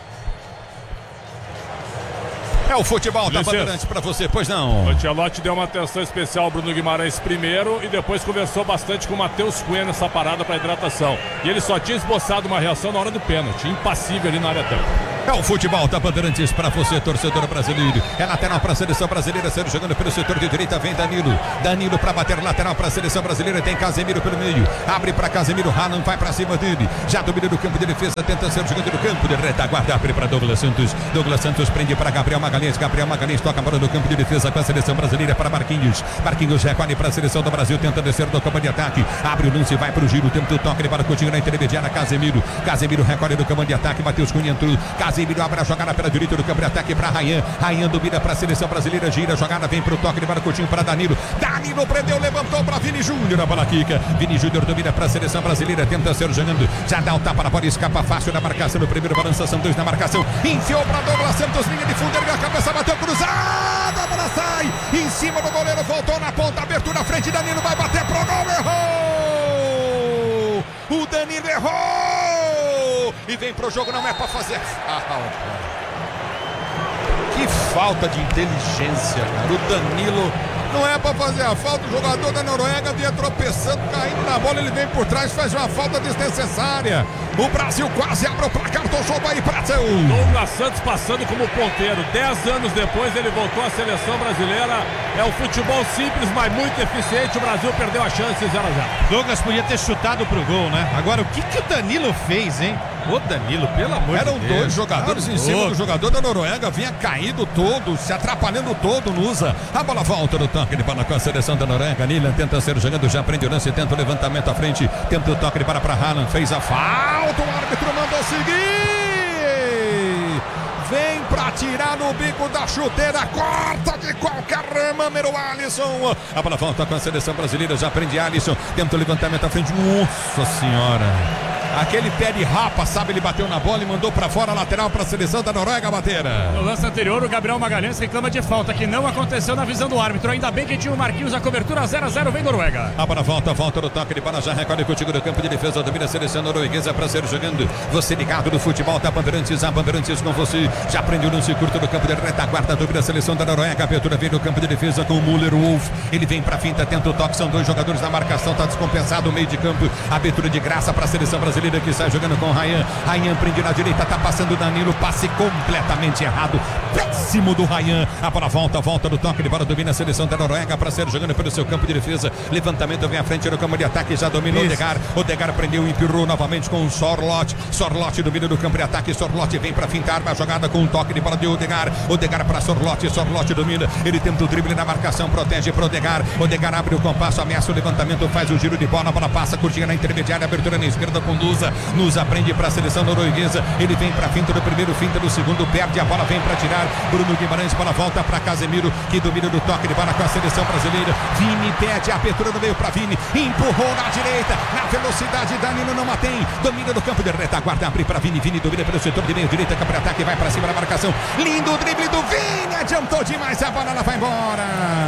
Speaker 2: É o futebol da Bandeirantes para você, pois não.
Speaker 1: O Ancelotti deu uma atenção especial ao Bruno Guimarães primeiro e depois conversou bastante com o Matheus Cunha nessa parada para hidratação. E ele só tinha esboçado uma reação na hora do pênalti, impassível ali na área técnica.
Speaker 2: É o futebol da Bandeirantes para você, torcedor brasileiro. É lateral para a seleção brasileira, sendo jogando pelo setor de direita, vem Danilo. Danilo para bater lateral para a seleção brasileira, tem Casemiro pelo meio. Abre para Casemiro, Haaland vai para cima dele. Já domina no campo de defesa, tenta ser jogando no campo de retaguarda, abre para Douglas Santos. Douglas Santos prende para Gabriel Magalhães. Gabriel Magalhães toca a bola no campo de defesa com a seleção brasileira para Marquinhos. Marquinhos recolhe para a seleção do Brasil, tenta descer do campo de ataque. Abre o lance, vai para o giro, tenta o toque para o Coutinho na intermediária. Casemiro. Casemiro recolhe no campo de ataque. Matheus Cunha entrou. Casemiro abre a jogada pela direita do campo de ataque para Rayan. Rayan domina para a seleção brasileira, gira a jogada, vem para o toque de para Coutinho para Danilo. Danilo prendeu, levantou para Vini Júnior, a bola quica. Vini Júnior domina para a seleção brasileira, tenta ser jogando. Já dá o tapa na bola, escapa fácil na marcação. No primeiro balança, são dois na marcação. Enfiou para Douglas Santos, linha de fundo, ergueu a cabeça, bateu cruzada, a bola sai em cima do goleiro, voltou na ponta, abertura na frente. Danilo vai bater pro gol, errou! O Danilo errou! E vem pro jogo, não é para fazer falta. Que falta de inteligência, cara. O Danilo não é para fazer a falta. O jogador da Noruega vinha tropeçando, caindo na bola. Ele vem por trás, faz uma falta desnecessária. O Brasil quase abre o placar do jogo aí, Brasil.
Speaker 1: Douglas Santos passando como ponteiro. Dez anos depois ele voltou à seleção brasileira. É um futebol simples, mas muito eficiente. O Brasil perdeu a chance, zero a zero.
Speaker 6: Douglas podia ter chutado pro gol, né? Agora, o que, que o Danilo fez, hein? O Danilo, pelo amor
Speaker 2: Eram
Speaker 6: de Deus.
Speaker 2: Eram dois jogadores
Speaker 6: tá
Speaker 2: em cima
Speaker 6: louco.
Speaker 2: do jogador da Noruega. Vinha caído todo, se atrapalhando todo no usa. A bola volta no toque de bola com a seleção da Noruega. Nilan tenta ser jogando, já prende o lance, tenta o levantamento à frente. Tenta o toque de bola para Haaland. Fez a falta, o árbitro mandou seguir. Vem pra tirar no bico da chuteira, corta de qualquer maneira o Alisson. A bola volta com a seleção brasileira, já prende Alisson. Tenta o levantamento à frente. Nossa senhora. Aquele pé de rapa, sabe, ele bateu na bola e mandou pra fora, lateral pra seleção da Noruega bater.
Speaker 3: No lance anterior, o Gabriel Magalhães reclama de falta, que não aconteceu na visão do árbitro. Ainda bem que tinha o Marquinhos, a cobertura zero a zero, vem Noruega.
Speaker 2: A bola volta, volta no toque de bola, já recolhe contigo no campo de defesa, domina a seleção norueguesa pra ser jogando. Você ligado no futebol da Bandeirantes, a Bandeirantes com você. Já prende o lance curto no campo de retaguarda, domina a seleção da Noruega. A abertura vem no campo de defesa com o Müller Wolf. Ele vem pra finta, tenta o toque, são dois jogadores na marcação, tá descompensado o meio de campo. Abertura de graça pra seleção brasileira que sai jogando com o Rayan. Rayan prende na direita, tá passando o Danilo, passe completamente errado, péssimo do Rayan. A bola volta, volta no toque de bola, domina a seleção da Noruega para ser jogando pelo seu campo de defesa. Levantamento vem à frente no campo de ataque, já domina o Odegaard. Odegaard prendeu e empurrou novamente com o Sorloth. Sorloth domina no campo de ataque, Sorloth vem para fintar a jogada com um toque de bola de Odegaard. Odegaard para Sorloth, Sorloth domina, ele tenta o drible na marcação, protege para Odegaard. Odegaard abre o compasso, ameaça o levantamento, faz o giro de bola, a bola passa, curtinha na intermediária, abertura na esquerda com Nusa. Nusa prende para a seleção norueguesa, ele vem para a finta do primeiro, finta do segundo, perde a bola, vem para tirar. Bruno Guimarães, bola volta para Casemiro, que domina no toque de bola com a seleção brasileira. Vini pede a abertura no meio para Vini, empurrou na direita, na velocidade, Danilo não mantém, domina no campo de retaguarda, abre para Vini, Vini domina pelo setor de meio direita, campo de ataque, vai para cima da marcação, lindo o drible do Vini, adiantou demais a bola, ela vai embora,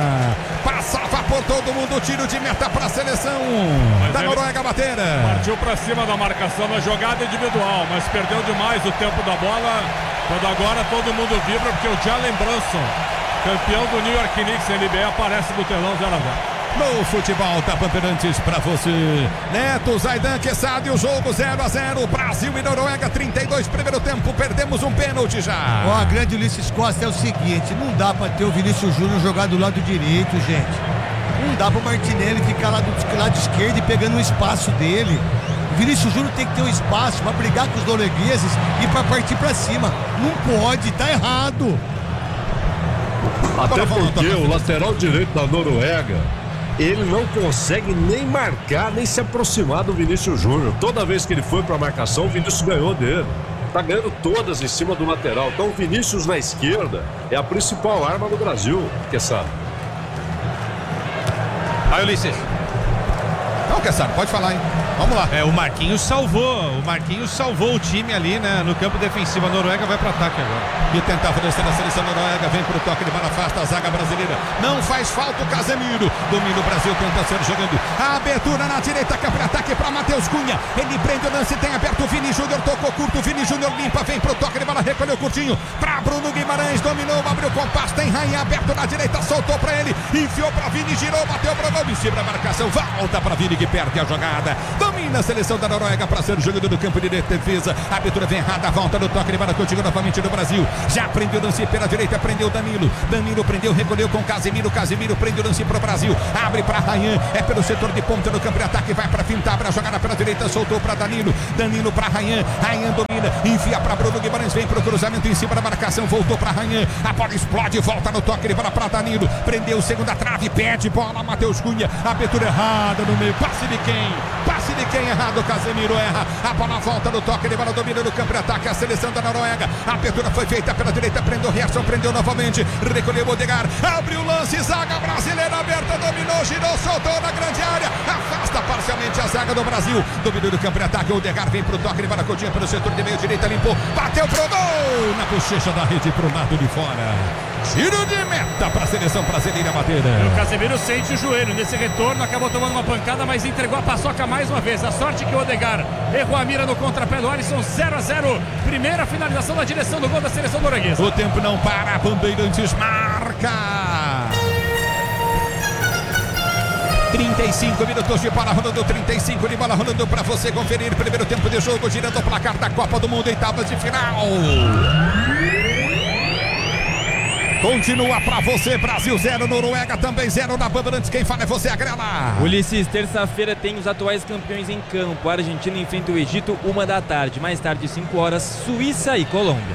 Speaker 2: passava por todo mundo, tiro de meta para a seleção mas da Noruega bater.
Speaker 1: Partiu para cima da marcação na jogada individual, mas perdeu demais o tempo da bola. Quando agora todo mundo vibra porque o Jalen Brunson, campeão do New York Knicks N B A, aparece no telão zero a zero.
Speaker 2: No futebol da Bandeirantes pra você. Neto Zaidan Quesada e o jogo zero a zero. Brasil e Noruega, trinta e dois primeiro tempo. Perdemos um pênalti já.
Speaker 4: Ó, a grande Ulisses Costa é o seguinte: não dá pra ter o Vinícius Júnior jogar do lado direito, gente. Não dá pro Martinelli ficar lá do lado esquerdo e pegando o espaço dele. O Vinícius Júnior tem que ter um espaço pra brigar com os noruegueses e pra partir pra cima. Não pode, tá errado.
Speaker 5: Até porque o lateral direito da Noruega, ele não consegue nem marcar, nem se aproximar do Vinícius Júnior. Toda vez que ele foi pra marcação, o Vinícius ganhou dele. Tá ganhando todas em cima do lateral. Então o Vinícius na esquerda é a principal arma do Brasil, que sabe.
Speaker 6: Aí, Ulisses.
Speaker 2: Não, Quesada, pode falar, hein? Vamos lá.
Speaker 6: É, o Marquinhos salvou. O Marquinhos salvou o time ali, né? No campo defensivo. A Noruega vai para ataque agora.
Speaker 2: E tentava descer a seleção noruega. Vem pro toque de bola, afasta a zaga brasileira. Não faz falta o Casemiro. Domina o Brasil, tenta ser jogando. A abertura na direita, campo de ataque para Matheus Cunha. Ele prende o lance, tem aberto o Vini Júnior. Tocou curto, Vini Júnior limpa. Vem pro toque de bola, recolheu curtinho. Para Bruno Guimarães. Guimarães dominou, abriu o compasso, tem Rainha aberto na direita, soltou pra ele, enfiou pra Vini, girou, bateu pra Gomes, a marcação, volta pra Vini que perde a jogada, domina a seleção da Noruega pra ser jogado no campo de defesa, a abertura vem errada, volta no toque de bola, continua novamente no Brasil, já prendeu o lance pela direita, prendeu Danilo, Danilo prendeu, recolheu com Casemiro, Casemiro prende o lance pro Brasil, abre pra Rainha, é pelo setor de ponta no campo de ataque, vai pra finta, abre a jogada pela direita, soltou pra Danilo, Danilo pra Rainha, Rainha domina, enfia pra Bruno Guimarães, vem pro cruzamento em cima da marcação, voltou pra Rainha, a bola explode, volta no toque de bola pra Danilo, prendeu segunda trave, pede bola, Matheus Cunha, abertura errada no meio, passe de quem? Passe de quem errado, Casemiro erra, a bola volta no toque de bola, domina no campo de ataque, a seleção da Noruega, a abertura foi feita pela direita, prendeu Rierson, prendeu novamente, recolheu Odegaard, abriu o lance, zaga brasileira aberta, dominou, girou, soltou na grande área, afasta parcialmente a zaga do Brasil, dominou no campo de ataque, Odegaard vem pro toque de bola, Coutinho pelo setor de meio direita, limpou, bateu pro gol, na bochecha da rede pro lado de fora. Tiro de meta para a seleção brasileira bater.
Speaker 3: O Casemiro sente o joelho nesse retorno, acabou tomando uma pancada, mas entregou a paçoca mais uma vez. A sorte que o Odegaard errou a mira no contrapé do Alisson, zero a zero. Primeira finalização na direção do gol da seleção norueguesa.
Speaker 2: O tempo não para, Bandeirantes marca. trinta e cinco minutos de bola rolando, trinta e cinco de bola rolando para você conferir. Primeiro tempo de jogo, girando o placar da Copa do Mundo, oitavas de final. Continua pra você, Brasil zero, Noruega também zero na Bandeirantes. Quem fala é você, Agrela.
Speaker 7: Ulisses, terça-feira tem os atuais campeões em campo. A Argentina enfrenta o Egito, uma da tarde. Mais tarde, cinco horas, Suíça e Colômbia.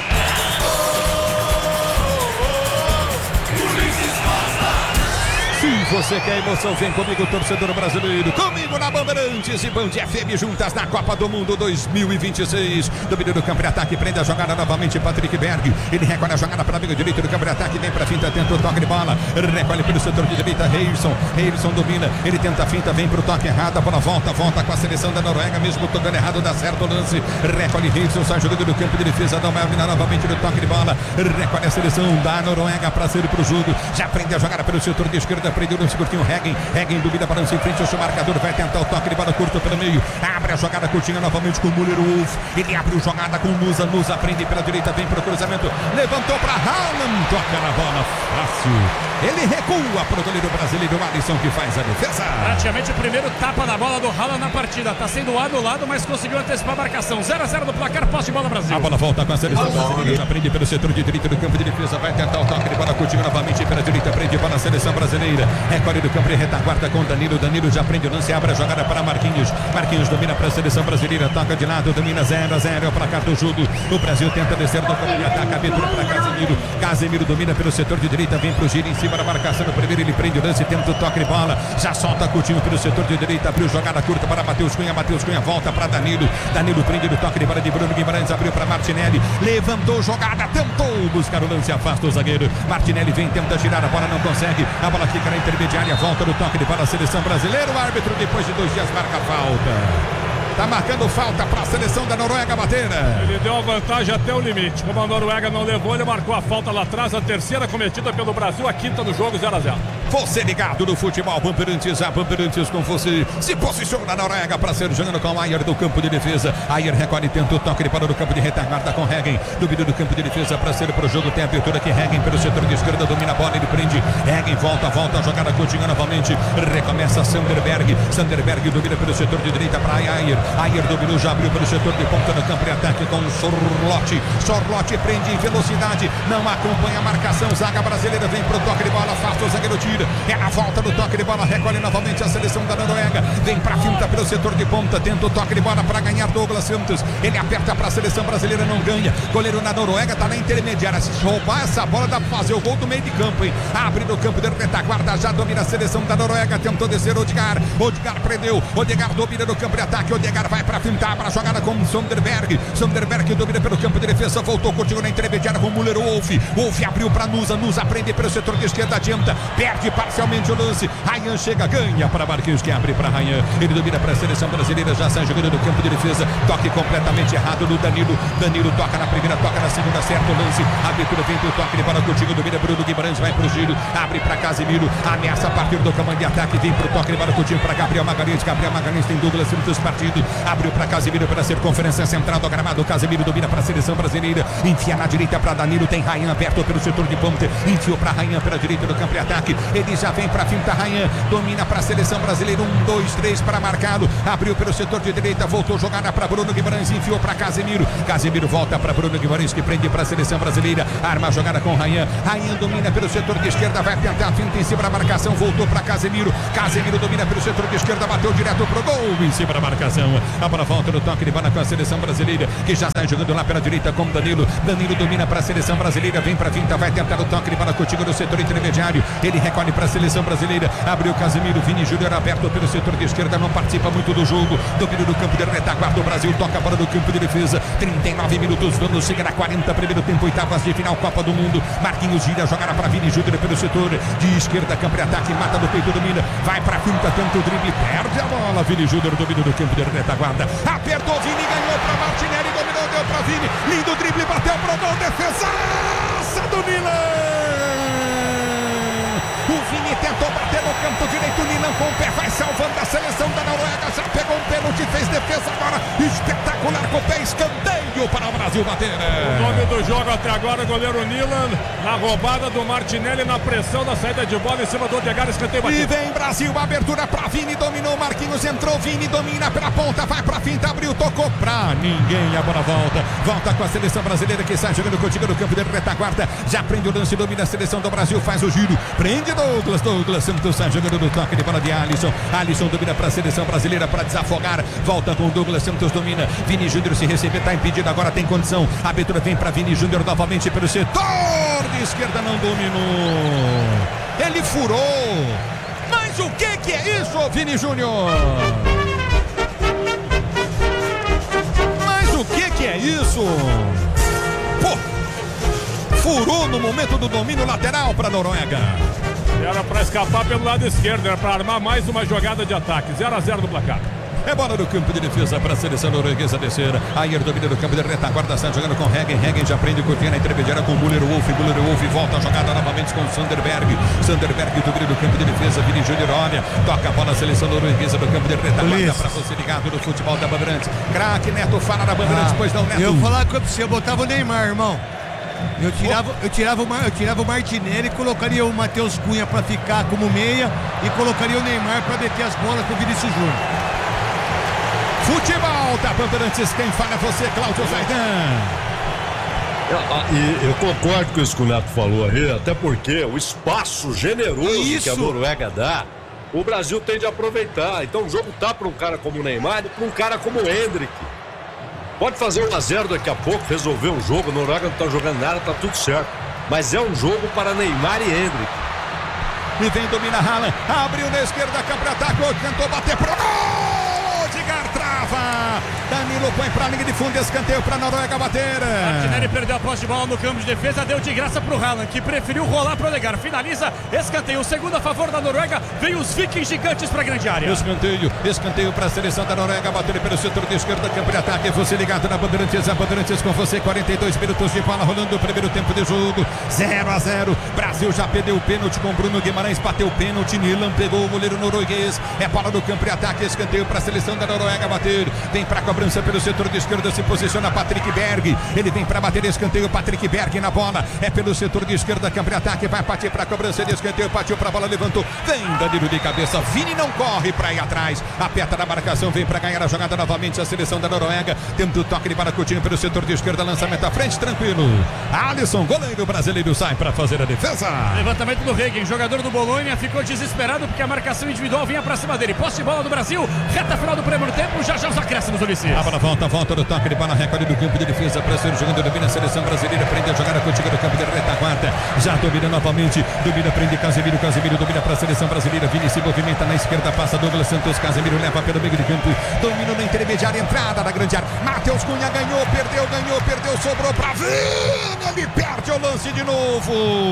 Speaker 2: Se você quer emoção, vem comigo, torcedor brasileiro. Comigo na Bandeirantes e Band F M juntas na Copa do Mundo dois mil e vinte e seis. Domínio do campo de ataque, prende a jogada novamente, Patrick Berg. Ele recolhe a jogada para o amigo direito do campo de ataque, vem para a finta, tenta o toque de bola. Recolhe pelo setor de direita, Reilson. Reilson domina, ele tenta a finta, vem para o toque errado. A bola volta, volta com a seleção da Noruega, mesmo tocando errado, dá certo o lance. Recolhe Reilson, sai jogando no campo de defesa, dá uma mina novamente no toque de bola. Recolhe a seleção da Noruega para sair para o jogo. Já prende a jogada pelo setor de esquerda, prendeu no curtinho, Heggen, Heggen duvida, balança em frente, o seu marcador vai tentar o toque de bola curto pelo meio, abre a jogada curtinha novamente com o Müller Wolf, ele abre a jogada com o Nusa, Nusa prende pela direita, vem para o cruzamento, levantou para Haaland, toca na bola, fácil, ele recua para o goleiro brasileiro Alisson que faz a defesa.
Speaker 3: Praticamente o primeiro tapa da bola do Haaland na partida, está sendo anulado, mas conseguiu antecipar a marcação, zero a zero do placar, posse de bola Brasil.
Speaker 2: A bola volta com a seleção brasileira, já prende pelo setor de direita do campo de defesa, vai tentar o toque de bola curtinho novamente pela direita, prende bola a seleção brasileira, recolhe do campo de retaguarda com Danilo, Danilo já prende o lance, abre a jogada para Marquinhos, Marquinhos domina para a seleção brasileira, toca de lado, domina zero a zero, é o placar do jogo, o Brasil tenta descer do campo de ataque, abertura para Casemiro, Casemiro domina pelo setor de direita, vem pro giro em cima da marcação do primeiro, ele prende o lance, tenta o toque de bola, já solta Coutinho pelo setor de direita, abriu jogada curta para Matheus Cunha, Matheus Cunha volta para Danilo, Danilo prende no toque de bola de Bruno Guimarães, abriu para Martinelli, levantou jogada, tentou buscar o lance, afasta o zagueiro, Martinelli vem, tenta girar, a bola não consegue, a bola fica na intermediária, volta no toque de bola, a seleção brasileira, o árbitro depois de dois dias marca a falta. Tá marcando falta para a seleção da Noruega bater.
Speaker 1: Ele deu a vantagem até o limite. Como a Noruega não levou, ele marcou a falta lá atrás. A terceira cometida pelo Brasil, a quinta no jogo, zero a zero.
Speaker 2: Você ligado no futebol, Bandeirantes, a Bandeirantes com você. Se posiciona a Noruega para ser jogando com o Ayer do campo de defesa. Ayer recolhe, tenta o toque de bola no campo de retaguarda com Heggen. Domínio do campo de defesa para ser para o jogo. Tem a abertura aqui, Heggen pelo setor de esquerda, domina a bola, ele prende. Heggen volta, volta, a jogada continua novamente. Recomeça Sanderberg. Sanderberg domina pelo setor de direita para Ayer. Ayer dominou, já abriu pelo setor de ponta no campo de ataque com Sorlotti. Sorlotti prende em velocidade, não acompanha a marcação. Zaga brasileira vem pro toque de bola, afasta o zagueiro, tira. É a volta do toque de bola, recolhe novamente a seleção da Noruega. Vem pra finta pelo setor de ponta, tenta o toque de bola para ganhar Douglas Santos. Ele aperta pra seleção brasileira, não ganha. Goleiro na Noruega tá na intermediária. Se roubar essa bola, dá pra fazer o gol do meio de campo, hein? Abre no campo de retaguarda, já domina a seleção da Noruega. Tentou descer Odegaard. Odegaard prendeu. Odegaard domina no campo de ataque. Odegaard vai pra fintar para a jogada com Sonderberg. Sonderberg domina pelo campo de defesa. Voltou, continua na intermediária com Müller Wolf. Wolf abriu para Nusa. Nusa prende pelo setor de esquerda, adianta. Perde parcialmente o lance. Ryan chega, ganha para Marquinhos, que abre para Ryan. Ele domina para a seleção brasileira, já sai jogando no campo de defesa. Toque completamente errado no Danilo. Danilo toca na primeira, toca na segunda, certo o lance. A abertura vem pro toque de bola contigo, domina Bruno Guimarães, vai pro giro, abre para Casemiro, ameaça a partir do comando de ataque, vem pro toque de bola contigo para Gabriel Magalhães. Gabriel Magalhães tem Douglas Santos partido, abriu para Casemiro para ser conferência central do gramado. Casemiro domina para a seleção brasileira, enfia na direita para Danilo, tem Ryan aberto pelo setor de ponta, enfiou para Ryan pela direita do campo de ataque. Ele já vem para a finta, Ryan domina para a seleção brasileira, um, dois, três para marcá-lo, abriu pelo setor de direita, voltou jogada para Bruno Guimarães, enfiou para Casemiro. Casemiro volta para Bruno Guimarães, que prende para a seleção brasileira, arma a jogada com Ryan. Ryan domina pelo setor de esquerda, vai tentar a finta em cima da marcação, voltou para Casemiro. Casemiro domina pelo setor de esquerda, bateu direto pro gol em cima da marcação. A bola volta no toque de bola com a seleção brasileira, que já está jogando lá pela direita com Danilo. Danilo domina para a seleção brasileira, vem para a finta, vai tentar o toque de bola contigo no setor intermediário. Ele recolhe para a seleção brasileira, abriu Casemiro, Vini Júnior aberto pelo setor de esquerda, não participa muito do jogo. Domínio do campo de retaguarda, o Brasil toca a bola no campo de defesa. trinta e nove minutos, vamos chegar a quarenta, primeiro tempo, oitavas de final, Copa do Mundo. Marquinhos gira, jogada para Vini Júnior pelo setor de esquerda, campo de ataque, mata no peito, domina, vai para a finta, tenta o drible, perde a bola. Vini Júnior domina do campo de retaguarda, apertou Vini, ganhou para Martinelli, dominou, deu para Vini, lindo drible, bateu pro gol, defesaça do Milan. O Vini tentou bater no campo direito, Milan com o pé, vai salvando a seleção da Noruega, já pegou um pênalti, fez defesa agora, espetacular com o pé, escanteio para o Brasil bater.
Speaker 1: O nome do jogo até agora, goleiro Nilan, na roubada do Martinelli, na pressão da saída de bola em cima do Odegaard, escanteio batido.
Speaker 2: E vem Brasil, abertura para Vini, dominou, Marquinhos entrou, Vini domina pela ponta, vai para finta, abriu, tocou pra ninguém, a bola volta, volta com a seleção brasileira que sai jogando contigo no campo de retaguarda, já prende o lance, domina a seleção do Brasil, faz o giro, prende Douglas, Douglas Santos sai jogando no toque de bola de Alisson, Alisson domina para a seleção brasileira para desafogar, volta com o Douglas Santos, domina, Vini Júnior se receber, está impedido, agora tem condição, a abertura vem para Vini Júnior novamente pelo setor de esquerda, não dominou, ele furou, mas o que que é isso, Vini Júnior? Mas o que que é isso? Pô, furou no momento do domínio lateral para a Noruega.
Speaker 1: Era para escapar pelo lado esquerdo, era para armar mais uma jogada de ataque, zero a zero no placar.
Speaker 2: É bola no campo de defesa para a seleção norueguesa descer. Ayer domina no campo de retaguarda, está jogando com Hegen. Hegen já prende o curtinho na intermediária com Müller Wolf. Müller Wolf volta a jogada novamente com Sanderberg. Sanderberg domina no campo de defesa. Vini Júnior olha, toca a bola a seleção norueguesa no campo de retaguarda para você ligado no futebol da Bandeirantes. Craque Neto, fala da Bandeirantes, ah, pois não, Neto.
Speaker 4: Eu vou falar com você, eu botava o Neymar, irmão. Eu tirava, eu, tirava o, eu tirava o Martinelli, colocaria o Matheus Cunha para ficar como meia e colocaria o Neymar para deter as bolas com o Vinícius Júnior.
Speaker 2: Futebol da Bandeirantes, quem fala é você, Cláudio Zaidan.
Speaker 5: E eu concordo com isso que o Neto falou aí, até porque o espaço generoso isso. que a Noruega dá, o Brasil tem de aproveitar. Então o jogo tá para um cara como o Neymar e para um cara como o Endrick. Pode fazer um a zero daqui a pouco, resolver o jogo, a Noruega não tá jogando nada, tá tudo certo. Mas é um jogo para Neymar e Endrick.
Speaker 2: E vem, domina Haaland, abriu na esquerda, campo de ataque, tentou bater pro gol! Odegaard trava, Danilo põe pra linha de fundo, escanteio pra Noruega bater.
Speaker 3: Martinelli perdeu a posse de bola no campo de defesa, deu de graça pro Haaland, que preferiu rolar pro Odegaard, finaliza, escanteio, o segundo a favor da Noruega, vem os vikings gigantes pra grande área.
Speaker 2: Escanteio, escanteio pra seleção da Noruega, bater pelo setor de esquerda, campo de ataque, você ligado na Bandeirantes, a Bandeirantes com você, quarenta e dois minutos de bola rolando o primeiro tempo de jogo, zero a zero, Brasil já perdeu o pênalti com Bruno Guimarães, bateu o pênalti, Nilan pegou o goleiro norueguês, é bola no campo de ataque, escanteio pra seleção da Noruega bater, vem pra cobrança pelo setor de esquerda, se posiciona Patrick Berg, ele vem pra bater escanteio, Patrick Berg na bola, é pelo setor de esquerda, campo de ataque, vai partir pra cobrança de escanteio, partiu pra bola, levantou, vem Danilo de cabeça, Vini não corre pra ir atrás, aperta na marcação, vem pra ganhar a jogada novamente a seleção da Noruega, tenta o toque de bola Coutinho pelo setor de esquerda, lançamento à frente, tranquilo, Alisson, goleiro brasileiro, sai pra fazer a defesa.
Speaker 3: Levantamento do Hegen, jogador do Bolonha, ficou desesperado porque a marcação individual vinha pra cima dele, posse de bola do Brasil, reta final do primeiro tempo, já já os acréscimos do Ulisses.
Speaker 2: A bola volta, volta do toque de bola, recorde do campo de defesa, para ser jogando, domina a seleção brasileira, prende a jogada contigo no campo de retaguarda, já domina novamente, domina, prende Casemiro, Casemiro domina para a seleção brasileira, Vini se movimenta na esquerda, passa Douglas Santos, Casemiro leva pelo meio de campo, domina na intermediária, entrada da grande área, Matheus Cunha ganhou, perdeu, ganhou, perdeu, sobrou para Vini, ele perde o lance de novo.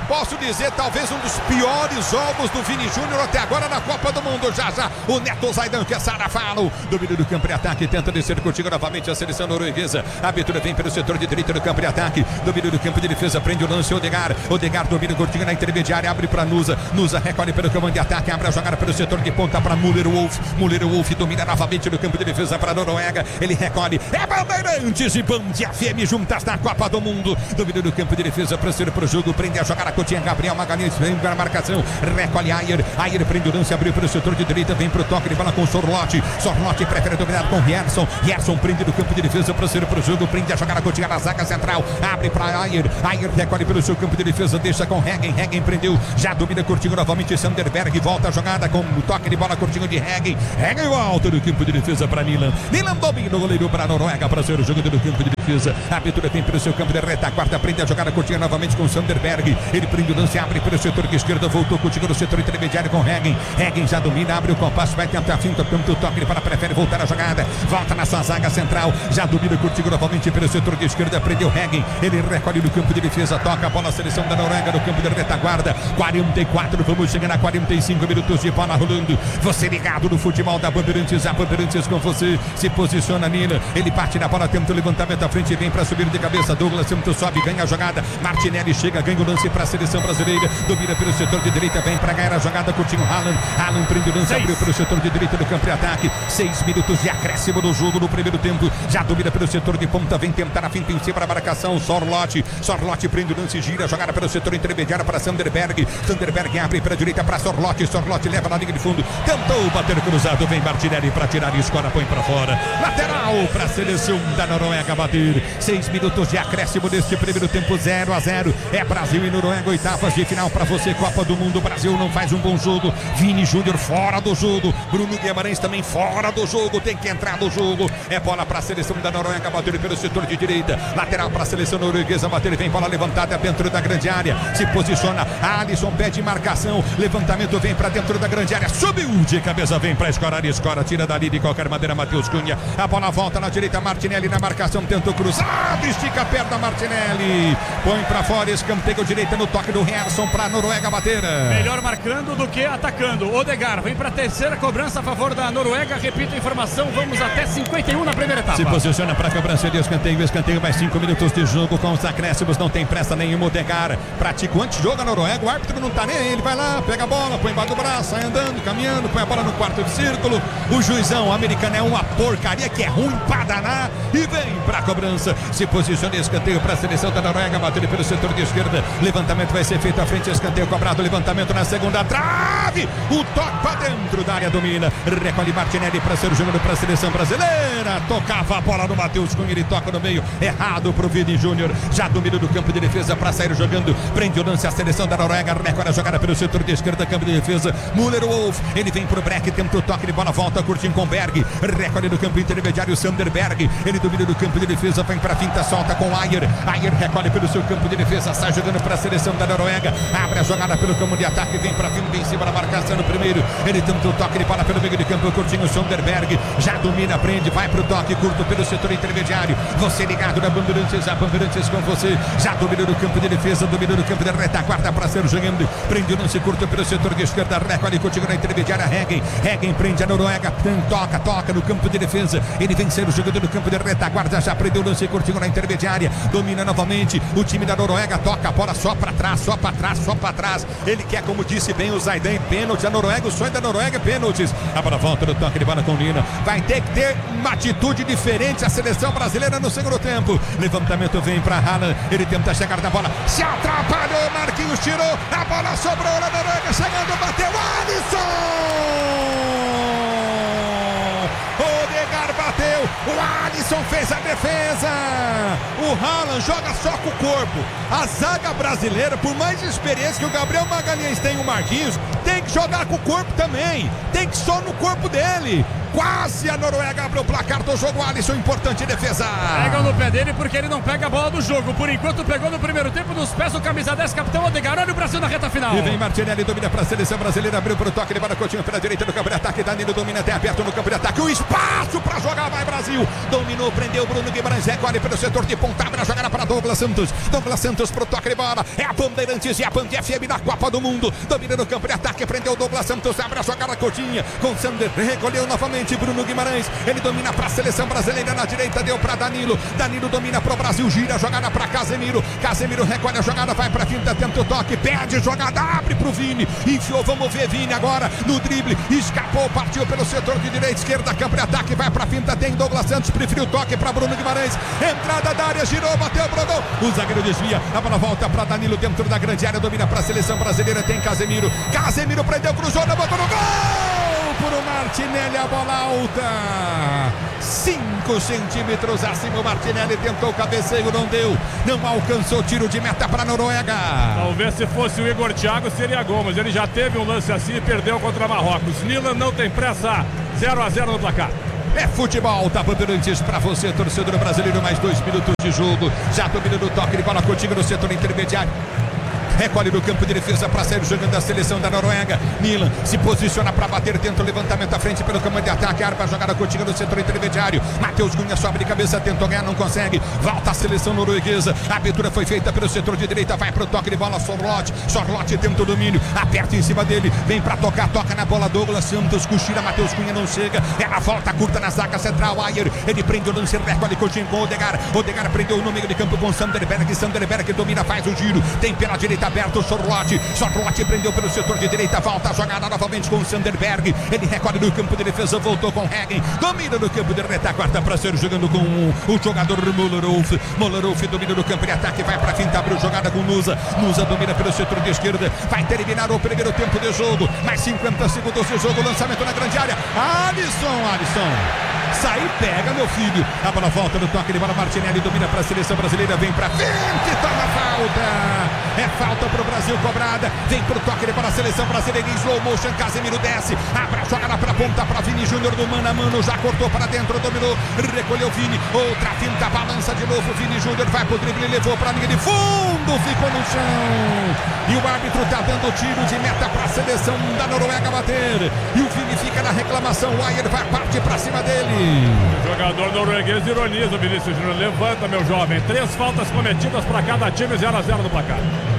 Speaker 2: posso dizer, talvez um dos piores jogos do Vini Júnior até agora na Copa do Mundo. Já já o Neto Zaidan, que é Sarafalo, domínio do campo de ataque, tenta descer contigo novamente a seleção norueguesa. A abertura vem pelo setor de direita do campo de ataque, domínio do campo de defesa, prende o lance Odegar. Odegar domina curtinho na intermediária, abre para Nusa. Nusa recolhe pelo campo de ataque, abre a jogada pelo setor de ponta para Müller Wolf. Müller Wolf domina novamente no campo de defesa para a Noruega. Ele recolhe, é Bandeirantes e Band F M juntas na Copa do Mundo. Domínio do campo de defesa, transfere para o jogo, prende a jogada Coutinho, Gabriel Magalhães vem para a marcação, recolhe Ayer. Ayer prende o lance, abriu para o setor de direita, vem para o toque de bola com Sorlotti. Sorlotti prefere dominar com Gerson. Gerson prende do campo de defesa, transfere para o jogo, prende a jogada Coutinho na zaga central, abre para Ayer. Ayer recolhe pelo seu campo de defesa, deixa com Hegen. Hegen prendeu, já domina Coutinho novamente. Sanderberg volta a jogada com o toque de bola curtinho de Hegen. Hegen volta no campo de defesa para Nilan. Nilan domina o goleiro para a Noruega para ser o jogador do campo de defesa. A abertura vem pelo seu campo de retaguarda, prende a jogada curtinha novamente com Sanderberg. Ele prende o lance, abre pelo setor de esquerda, voltou Coutinho no setor intermediário com Hegen. Hegen já domina, abre o compasso, vai tentar a finta, tenta o toque, ele para, prefere voltar a jogada, volta na sua zaga central, já domina Coutinho novamente pelo setor de esquerda, prendeu Hegen. Ele recolhe no campo de defesa, toca a bola, a seleção da Noruega no campo de retaguarda. quarenta e quatro, vamos chegar a quarenta e cinco minutos de bola rolando. Você ligado no futebol da Bandeirantes, a Bandeirantes com você, se posiciona Nina, ele parte na bola, tenta o levantamento à frente, vem para subir de cabeça, Douglas Santos sobe, ganha a jogada, Martinelli chega, ganha o lance para a seleção brasileira, domina pelo setor de direita, vem para ganhar a jogada, Coutinho, Haaland, Haaland prende o lance, Seis. abriu pelo setor de direita do campo de ataque, seis minutos de acréscimo no jogo no primeiro tempo, já domina pelo setor de ponta, vem tentar a finta em cima da marcação, Sorlotti, Sorlotti prende o lance, gira a jogada pelo setor intermediário para Sanderberg, Sanderberg abre para a direita para Sorlotti, Sorlotti leva na linha de fundo, tentou bater cruzado, vem Martinelli para tirar e escora, põe para fora, lateral para a seleção da Noruega bater, seis minutos de acréscimo neste primeiro tempo, zero a zero, é Brasil e Noruega, oitavas de final para você, Copa do Mundo. Brasil não faz um bom jogo, Vini Júnior fora do jogo, Bruno Guimarães também fora do jogo, tem que entrar no jogo, é bola para a seleção da Noruega, bater pelo setor de direita, lateral para a seleção norueguesa, bater, vem bola levantada dentro da grande área, se posiciona, Alisson pede marcação, levantamento vem para dentro da grande área, subiu de cabeça, vem para escorar, escora, tira dali de qualquer maneira, Matheus Cunha, a bola volta na direita, Martinelli na marcação, tentou cruzar, estica a perna, Martinelli, põe para fora, escanteio direita no toque do Gerson para a Noruega bater.
Speaker 3: Melhor marcando do que atacando. Odegar vem para a terceira cobrança a favor da Noruega. Repito a informação, vamos até cinquenta e um na primeira etapa.
Speaker 2: Se posiciona para a cobrança de escanteio, escanteio mais cinco minutos de jogo com os acréscimos, não tem pressa nenhuma. Odegar pratica o antijogo a Noruega, o árbitro não tá nem aí, ele vai lá, pega a bola, põe embaixo do braço, sai andando, caminhando, põe a bola no quarto de círculo. O juizão americano é uma porcaria que é ruim para danar e vem para a cobrança. Se posiciona escanteio para a seleção da Noruega, batendo pelo setor de esquerda, levantamento vai ser feito à frente, escanteio cobrado, levantamento na segunda trave, o toque para dentro da área, domina, recolhe Martinelli para ser o jogador para a seleção brasileira, tocava a bola no Matheus Cunha, ele toca no meio, errado pro Vini Júnior, já domina do campo de defesa para sair jogando, prende o lance a seleção da Noruega, recolhe a jogada pelo setor de esquerda, campo de defesa, Müller Wolf, ele vem pro break, tenta o toque de bola, volta, curtindo com Berg, recolhe do campo intermediário, Sanderberg, ele domina do campo de defesa, vem para finta, solta com Ayer, Ayer recolhe pelo seu campo de defesa, sai jogando para a seleção da Noruega, abre a jogada pelo campo de ataque, vem para cima, vem em cima da marcação no primeiro, ele tenta o toque de bola pelo meio de campo, curtinho, Sanderberg, já domina, prende, vai pro toque, curto pelo setor intermediário, você ligado na Bandeirantes, a Bandeirantes com você, já domina no campo de defesa, domina no campo de retaguarda para ser jogando, prende o lance curto pelo setor de esquerda, recolhe, curtinho na intermediária, Hegen, Hegen prende a Noruega, toca, toca no campo de defesa, ele vem ser o jogador no campo de retaguarda, já prendeu o lance curtinho na intermediária, domina novamente, o time da Noruega toca a bola só para trás, só para trás, só para trás, ele quer, como disse bem o Zaidan, pênalti, a Noruega, o sonho da Noruega é pênaltis, a bola volta no toque de bola com Nina, vai ter que ter uma atitude diferente a seleção brasileira no segundo tempo, levantamento vem para Haaland, ele tenta chegar na bola, se atrapalhou, Marquinhos tirou, a bola sobrou na Noruega, chegando, bateu, Alisson! Odegar bateu, o Alisson fez a defesa, o Haaland joga só com o corpo, a zaga brasileira, por mais experiência que o Gabriel Magalhães tem, o Marquinhos, tem que jogar com o corpo também, tem que só no corpo dele, quase a Noruega abre o placar do jogo, Alisson, importante defesa.
Speaker 3: Pegam no pé dele porque ele não pega a bola do jogo, por enquanto pegou no primeiro tempo nos pés do camisa dez, capitão Odegar, olha o Brasil na reta final.
Speaker 2: E vem Martinelli, domina para a seleção brasileira, abriu para o toque, levando Coutinho pela direita do campo de ataque, Danilo domina até aberto no campo de ataque, o espaço para jogar, vai Brasil, dominou, prendeu Bruno Guimarães, recolhe pelo setor de ponta, abre a jogada para para Douglas Santos. Douglas Santos pro toque de bola. É a Bandeirantes e a Band F M na Copa do Mundo. Domina no campo de ataque, prendeu o Douglas Santos, abre a jogada Coutinho. Com Sander, recolheu novamente Bruno Guimarães. Ele domina para a seleção brasileira na direita, deu para Danilo. Danilo domina pro Brasil, gira a jogada para Casemiro. Casemiro recolhe a jogada, vai para finta, tenta o toque, perde jogada, abre pro Vini. Enfiou, vamos ver Vini agora no drible. Escapou, partiu pelo setor de direita, esquerda, campo de ataque, vai para finta, tem Douglas Santos, preferiu o toque para Bruno Guimarães. Entrada da área, girou, bateu pro gol. O zagueiro desvia, a bola volta para Danilo dentro da grande área, domina para a seleção brasileira, tem Casemiro. Casemiro prendeu, cruzou, na botou no gol! Por o Martinelli, a bola alta. cinco centímetros acima, o Martinelli tentou o cabeceio, não deu. Não alcançou, tiro de meta para a Noruega.
Speaker 1: Talvez se fosse o Igor Thiago seria gol, mas ele já teve um lance assim e perdeu contra Marrocos. Nilan não tem pressa, zero a zero no placar.
Speaker 2: É futebol, tá Bandeirantes pra você, torcedor brasileiro, mais dois minutos de jogo. Já dominando o toque de bola contigo no setor intermediário. Recolhe no campo de defesa para sair jogando a seleção da Noruega. Milan se posiciona para bater, tenta o levantamento à frente pelo campo de ataque. Arma a jogada contigo no setor intermediário. Matheus Cunha sobe de cabeça, tentou ganhar, não consegue. Volta a seleção norueguesa. A abertura foi feita pelo setor de direita. Vai pro toque de bola, Sorloth. Sorloth tenta o domínio. Aperta em cima dele. Vem para tocar, toca na bola. Douglas Santos, cochila. Matheus Cunha não chega. Ela volta curta na zaga central. Ayer, ele prende o lance, recolhe Coutinho com o Odegaard. Odegaard prendeu no meio de campo com Sanderberg. Sanderberg domina, faz o giro. Tem pela direita aberto, Sorloth. Sorloth prendeu pelo setor de direita, volta a jogada novamente com o Sanderberg. Ele recolhe no campo de defesa, voltou com Hagen. Domina no campo de retaguarda para ser jogando com o, o jogador Mollerolf. Mollerolf domina no campo de ataque, vai para finta, abriu jogada com Nusa. Nusa domina pelo setor de esquerda, vai terminar o primeiro tempo de jogo. Mais cinquenta segundos de jogo, lançamento na grande área. Alisson, Alisson. Sai e pega, meu filho. A bola volta no toque de bola. Martinelli domina para a seleção brasileira. Vem para frente, toma falta. É falta para o Brasil cobrada. Vem para o toque de bola. A seleção brasileira em slow motion. Casemiro desce. Abre a jogada para a ponta para Vini Júnior do mano a mano. Já cortou para dentro, dominou. Recolheu Vini. Outra finta, balança de novo. Vini Júnior vai para o drible. Levou para a linha de fundo. Ficou no chão. E o árbitro está dando tiro de meta para a seleção da Noruega bater. E o Vini fica na reclamação. O Ayer vai partir para cima dele.
Speaker 1: O jogador norueguês ironiza o Vinícius Júnior. Levanta, meu jovem. Três faltas cometidas para cada time, zero a zero no placar.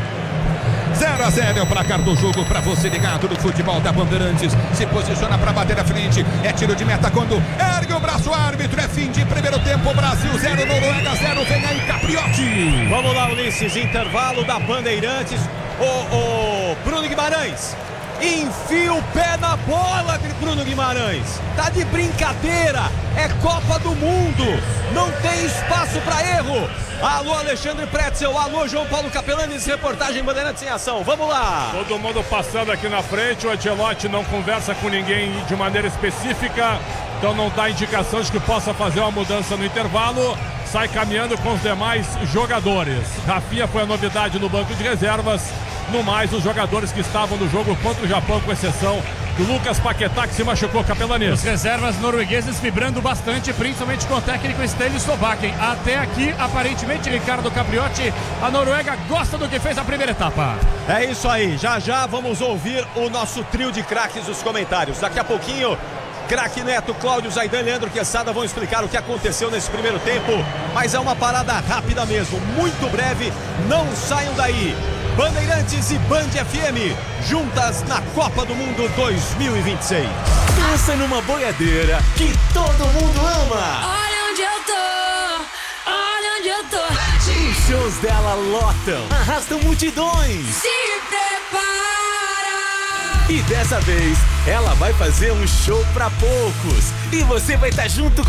Speaker 2: zero a zero é o placar do jogo para você ligado no futebol da Bandeirantes. Se posiciona para bater a frente. É tiro de meta quando ergue o braço o árbitro. É fim de primeiro tempo. Brasil zero, Noruega zero. Vem aí, Capriotti.
Speaker 9: Vamos lá, Ulisses. Intervalo da Bandeirantes. O, o Bruno Guimarães. Enfia o pé na bola, Bruno Guimarães. Tá de brincadeira. É Copa do Mundo. Não tem espaço para erro. Alô, Alexandre Pretzel. Alô, João Paulo Capelanes. Reportagem Bandeirantes em ação. Vamos lá.
Speaker 1: Todo mundo passando aqui na frente. O Ancelotti não conversa com ninguém de maneira específica. Então não dá indicação de que possa fazer uma mudança no intervalo. Sai caminhando com os demais jogadores. Rafinha foi a novidade no banco de reservas. No mais, os jogadores que estavam no jogo contra o Japão, com exceção do Lucas Paquetá, que se machucou, Capelanes.
Speaker 3: Os reservas noruegueses vibrando bastante, principalmente com o técnico Stanley Sobakken. Até aqui, aparentemente, Ricardo Capriotti, a Noruega gosta do que fez a primeira etapa.
Speaker 9: É isso aí, já já vamos ouvir o nosso trio de craques dos comentários. Daqui a pouquinho, craque Neto, Cláudio Zaidan e Leandro Quesada vão explicar o que aconteceu nesse primeiro tempo. Mas é uma parada rápida mesmo, muito breve, não saiam daí. Bandeirantes e Band F M, juntas na Copa do Mundo dois mil e vinte e seis.
Speaker 10: Pensa numa boiadeira que todo mundo ama.
Speaker 8: Olha onde eu tô, olha onde eu tô.
Speaker 10: Os shows dela lotam, arrastam multidões.
Speaker 8: Se prepara.
Speaker 10: E dessa vez, ela vai fazer um show pra poucos. E você vai estar junto